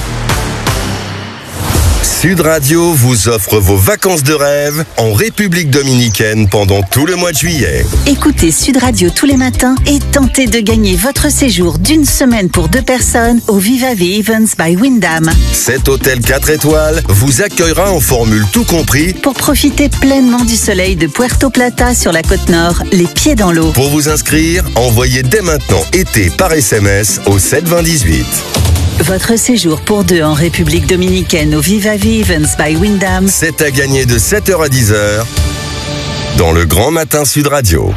Sud Radio vous offre vos vacances de rêve en République Dominicaine pendant tout le mois de juillet. Écoutez Sud Radio tous les matins et tentez de gagner votre séjour d'une semaine pour deux personnes au Viva V Events by Wyndham. Cet hôtel quatre étoiles vous accueillera en formule tout compris pour profiter pleinement du soleil de Puerto Plata sur la côte nord, les pieds dans l'eau. Pour vous inscrire, envoyez dès maintenant été par S M S au sept vingt dix-huit. Votre séjour pour deux en République Dominicaine au Viva V Events by Wyndham. C'est à gagner de sept heures à dix heures dans le Grand Matin Sud Radio.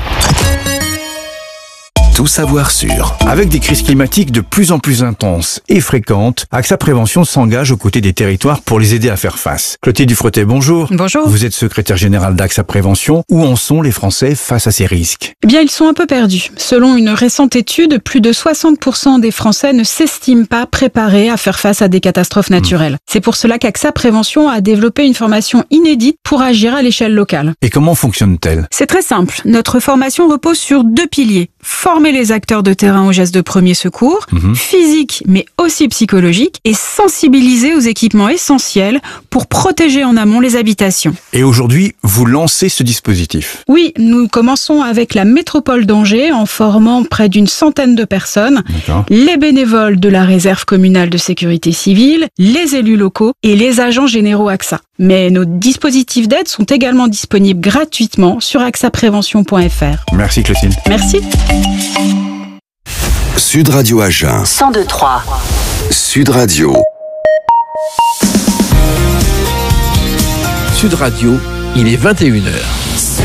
Tout savoir sur. Avec des crises climatiques de plus en plus intenses et fréquentes, AXA Prévention s'engage aux côtés des territoires pour les aider à faire face. Clotilde Dufretet, bonjour. Bonjour. Vous êtes secrétaire générale d'AXA Prévention. Où en sont les Français face à ces risques ? Eh bien, ils sont un peu perdus. Selon une récente étude, plus de soixante pour cent des Français ne s'estiment pas préparés à faire face à des catastrophes naturelles. Mmh. C'est pour cela qu'AXA Prévention a développé une formation inédite pour agir à l'échelle locale. Et comment fonctionne-t-elle ? C'est très simple. Notre formation repose sur deux piliers. former les acteurs de terrain aux gestes de premier secours, mmh. physiques mais aussi psychologiques, et sensibiliser aux équipements essentiels pour protéger en amont les habitations. Et aujourd'hui, vous lancez ce dispositif? Oui, nous commençons avec la métropole d'Angers en formant près d'une centaine de personnes, D'accord. les bénévoles de la réserve communale de sécurité civile, les élus locaux et les agents généraux A X A. Mais nos dispositifs d'aide sont également disponibles gratuitement sur axa prévention point f r. Merci Clotilde. Merci. Sud Radio Agen. cent deux trois. Sud Radio. Sud Radio, il est vingt et une heures.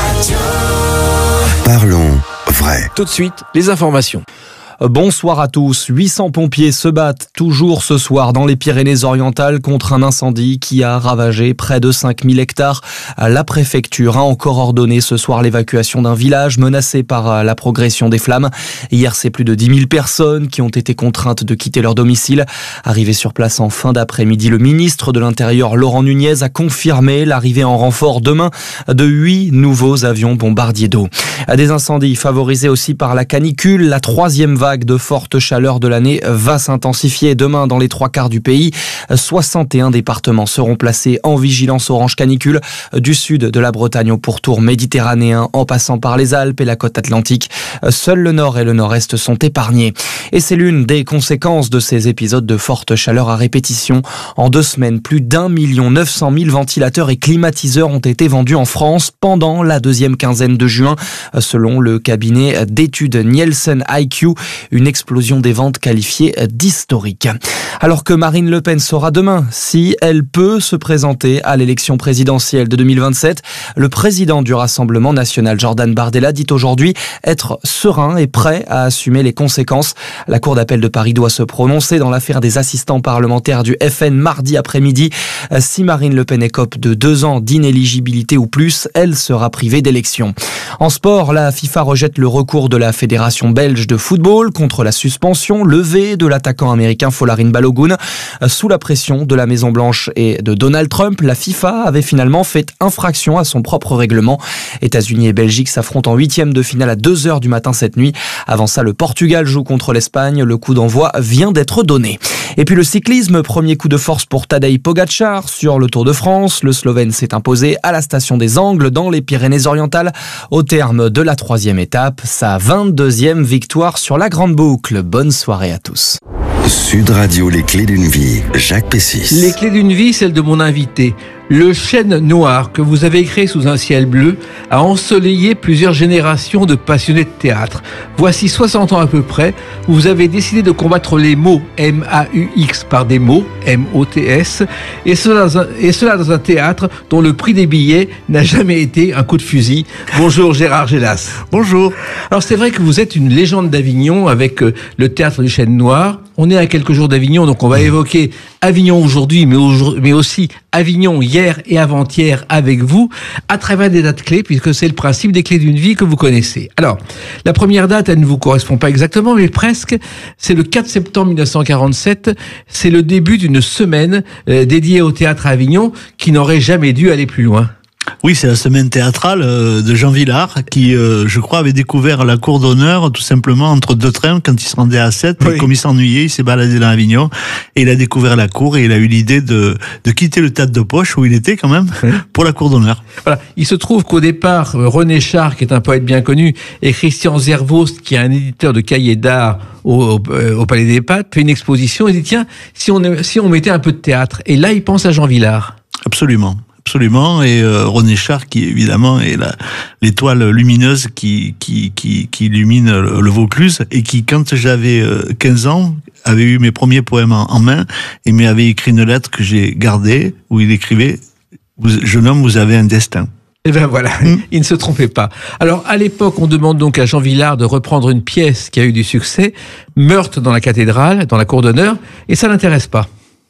Parlons vrai. Tout de suite, les informations. Bonsoir à tous. huit cents pompiers se battent toujours ce soir dans les Pyrénées-Orientales contre un incendie qui a ravagé près de cinq mille hectares. La préfecture a encore ordonné ce soir l'évacuation d'un village menacé par la progression des flammes. Hier, c'est plus de dix mille personnes qui ont été contraintes de quitter leur domicile. Arrivé sur place en fin d'après-midi, le ministre de l'Intérieur, Laurent Nunez, a confirmé l'arrivée en renfort demain de huit nouveaux avions bombardiers d'eau. Des incendies favorisés aussi par la canicule. La troisième vague de forte chaleur de l'année va s'intensifier demain dans les trois quarts du pays. soixante et un départements seront placés en vigilance orange canicule, du sud de la Bretagne au pourtour méditerranéen en passant par les Alpes et la côte atlantique. Seuls le nord et le nord-est sont épargnés. Et c'est l'une des conséquences de ces épisodes de forte chaleur à répétition. En deux semaines, plus d'un million neuf cent mille ventilateurs et climatiseurs ont été vendus en France pendant la deuxième quinzaine de juin, selon le cabinet d'études Nielsen I Q. Une explosion des ventes qualifiée d'historique. Alors que Marine Le Pen saura demain si elle peut se présenter à l'élection présidentielle de deux mille vingt-sept, le président du Rassemblement national, Jordan Bardella, dit aujourd'hui être serein et prêt à assumer les conséquences. La Cour d'appel de Paris doit se prononcer dans l'affaire des assistants parlementaires du F N mardi après-midi. Si Marine Le Pen écope de deux ans d'inéligibilité ou plus, elle sera privée d'élection. En sport, la FIFA rejette le recours de la Fédération belge de football contre la suspension levée de l'attaquant américain Folarin Balogun. Sous la pression de la Maison-Blanche et de Donald Trump, la FIFA avait finalement fait infraction à son propre règlement. États-Unis et Belgique s'affrontent en huitième de finale à deux heures du matin cette nuit. Avant ça, le Portugal joue contre l'Espagne. Le coup d'envoi vient d'être donné. Et puis le cyclisme, premier coup de force pour Tadej Pogačar sur le Tour de France. Le Slovène s'est imposé à la station des Angles dans les Pyrénées-Orientales. Au terme de la troisième étape, sa vingt-deuxième victoire sur la Grande Boucle. Bonne soirée à tous. Sud Radio, les clés d'une vie, Jacques Pessis. Les clés d'une vie, celle de mon invité. Le chêne noir que vous avez créé sous un ciel bleu a ensoleillé plusieurs générations de passionnés de théâtre. Voici soixante ans à peu près, où vous avez décidé de combattre les mots M A U X par des mots M O T S, et cela dans un, et cela dans un théâtre dont le prix des billets n'a jamais été un coup de fusil. Bonjour Gérard Gélas. Bonjour. Alors c'est vrai que vous êtes une légende d'Avignon avec le théâtre du chêne noir. On est à quelques jours d'Avignon, donc on va évoquer Avignon aujourd'hui, mais, mais aussi Avignon hier et avant-hier avec vous, à travers des dates clés, puisque c'est le principe des clés d'une vie que vous connaissez. Alors, la première date, elle ne vous correspond pas exactement, mais presque. C'est le quatre septembre mille neuf cent quarante-sept. C'est le début d'une semaine euh, dédiée au théâtre à Avignon, qui n'aurait jamais dû aller plus loin. Oui, c'est la semaine théâtrale de Jean Villard qui, euh, je crois, avait découvert la cour d'honneur tout simplement entre deux trains quand il se rendait à Sète. Oui. Et comme il s'ennuyait, il s'est baladé dans Avignon et il a découvert la cour et il a eu l'idée de, de quitter le théâtre de poche où il était quand même oui. pour la cour d'honneur. Voilà. Il se trouve qu'au départ, René Char, qui est un poète bien connu, et Christian Zervost, qui est un éditeur de cahiers d'art au, au, au Palais des Papes, fait une exposition et dit tiens, si on, si on mettait un peu de théâtre. Et là, il pense à Jean Villard. Absolument. Absolument, et euh, René Char qui évidemment est la, l'étoile lumineuse qui qui qui, qui illumine le, le Vaucluse et qui, quand j'avais euh, quinze ans, avait eu mes premiers poèmes en, en main et m'avait écrit une lettre que j'ai gardée où il écrivait « Jeune homme, vous avez un destin ». Et ben voilà, mmh. il ne se trompait pas. Alors à l'époque, on demande donc à Jean Villard de reprendre une pièce qui a eu du succès, Meurtre dans la cathédrale, dans la cour d'honneur, et ça l'intéresse pas.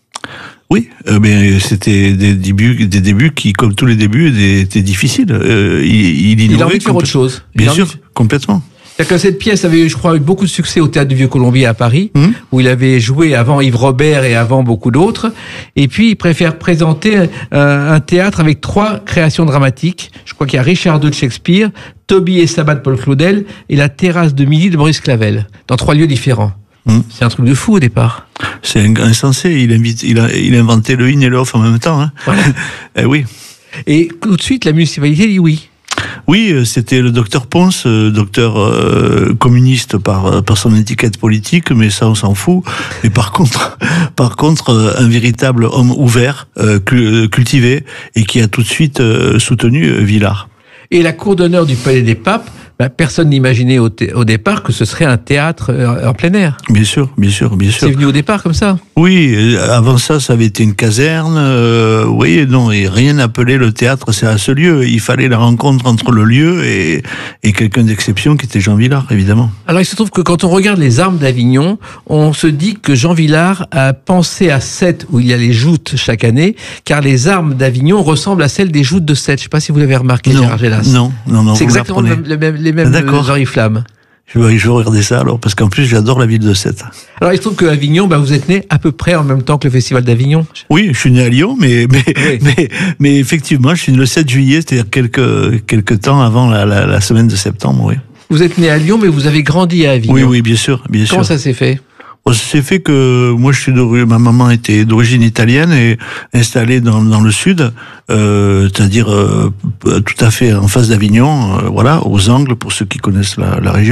Oui, euh, mais c'était des débuts, des débuts qui, comme tous les débuts, étaient difficiles. Euh, il, il, il a envie de faire autre chose. Bien sûr, complètement. C'est-à-dire que cette pièce avait, je crois, eu beaucoup de succès au Théâtre du Vieux-Colombier à Paris, mmh. où il avait joué avant Yves Robert et avant beaucoup d'autres. Et puis, il préfère présenter un, un théâtre avec trois créations dramatiques. Je crois qu'il y a Richard deux de Shakespeare, Toby et Sabbat Paul Claudel et la terrasse de midi de Maurice Clavel, dans trois lieux différents. Mmh. C'est un truc de fou au départ. C'est insensé, il, invite, il, a, il a inventé le in et le off en même temps. Hein. Voilà. eh oui. Et tout de suite, la municipalité dit oui. Oui, c'était le docteur Ponce, docteur euh, communiste par, par son étiquette politique, mais ça on s'en fout. Mais par contre, par contre, un véritable homme ouvert, euh, cultivé, et qui a tout de suite euh, soutenu euh, Villars. Et la cour d'honneur du Palais des Papes, ben, personne n'imaginait au, t- au départ que ce serait un théâtre euh, en plein air. Bien sûr, bien sûr, bien sûr. C'est venu au départ comme ça. Oui, avant ça, ça avait été une caserne. Euh, oui, non, et rien n'appelait le théâtre, c'est à ce lieu. Il fallait la rencontre entre le lieu et, et quelqu'un d'exception qui était Jean Vilar, évidemment. Alors, il se trouve que quand on regarde les armes d'Avignon, on se dit que Jean Vilar a pensé à Sète, où il y a les joutes chaque année, car les armes d'Avignon ressemblent à celles des joutes de Sète. Je ne sais pas si vous l'avez remarqué, non, Gérard Gélas. Non, non, non. C'est exactement le même, le même, les mêmes oriflammes. Je vais, je vais regarder ça alors, parce qu'en plus j'adore la ville de Sète. Alors il se trouve qu'à Avignon, bah, vous êtes né à peu près en même temps que le festival d'Avignon. Oui, je suis né à Lyon, mais mais oui. mais, mais effectivement, je suis né le sept juillet, c'est-à-dire quelques quelques temps avant la, la, la semaine de septembre, oui. Vous êtes né à Lyon, mais vous avez grandi à Avignon. Oui, oui, bien sûr, bien sûr. Comment ça s'est fait? C'est fait que moi je suis d'origine, ma maman était d'origine italienne et installée dans, dans le sud, euh, c'est-à-dire euh, tout à fait en face d'Avignon, euh, voilà, aux Angles pour ceux qui connaissent la, la région.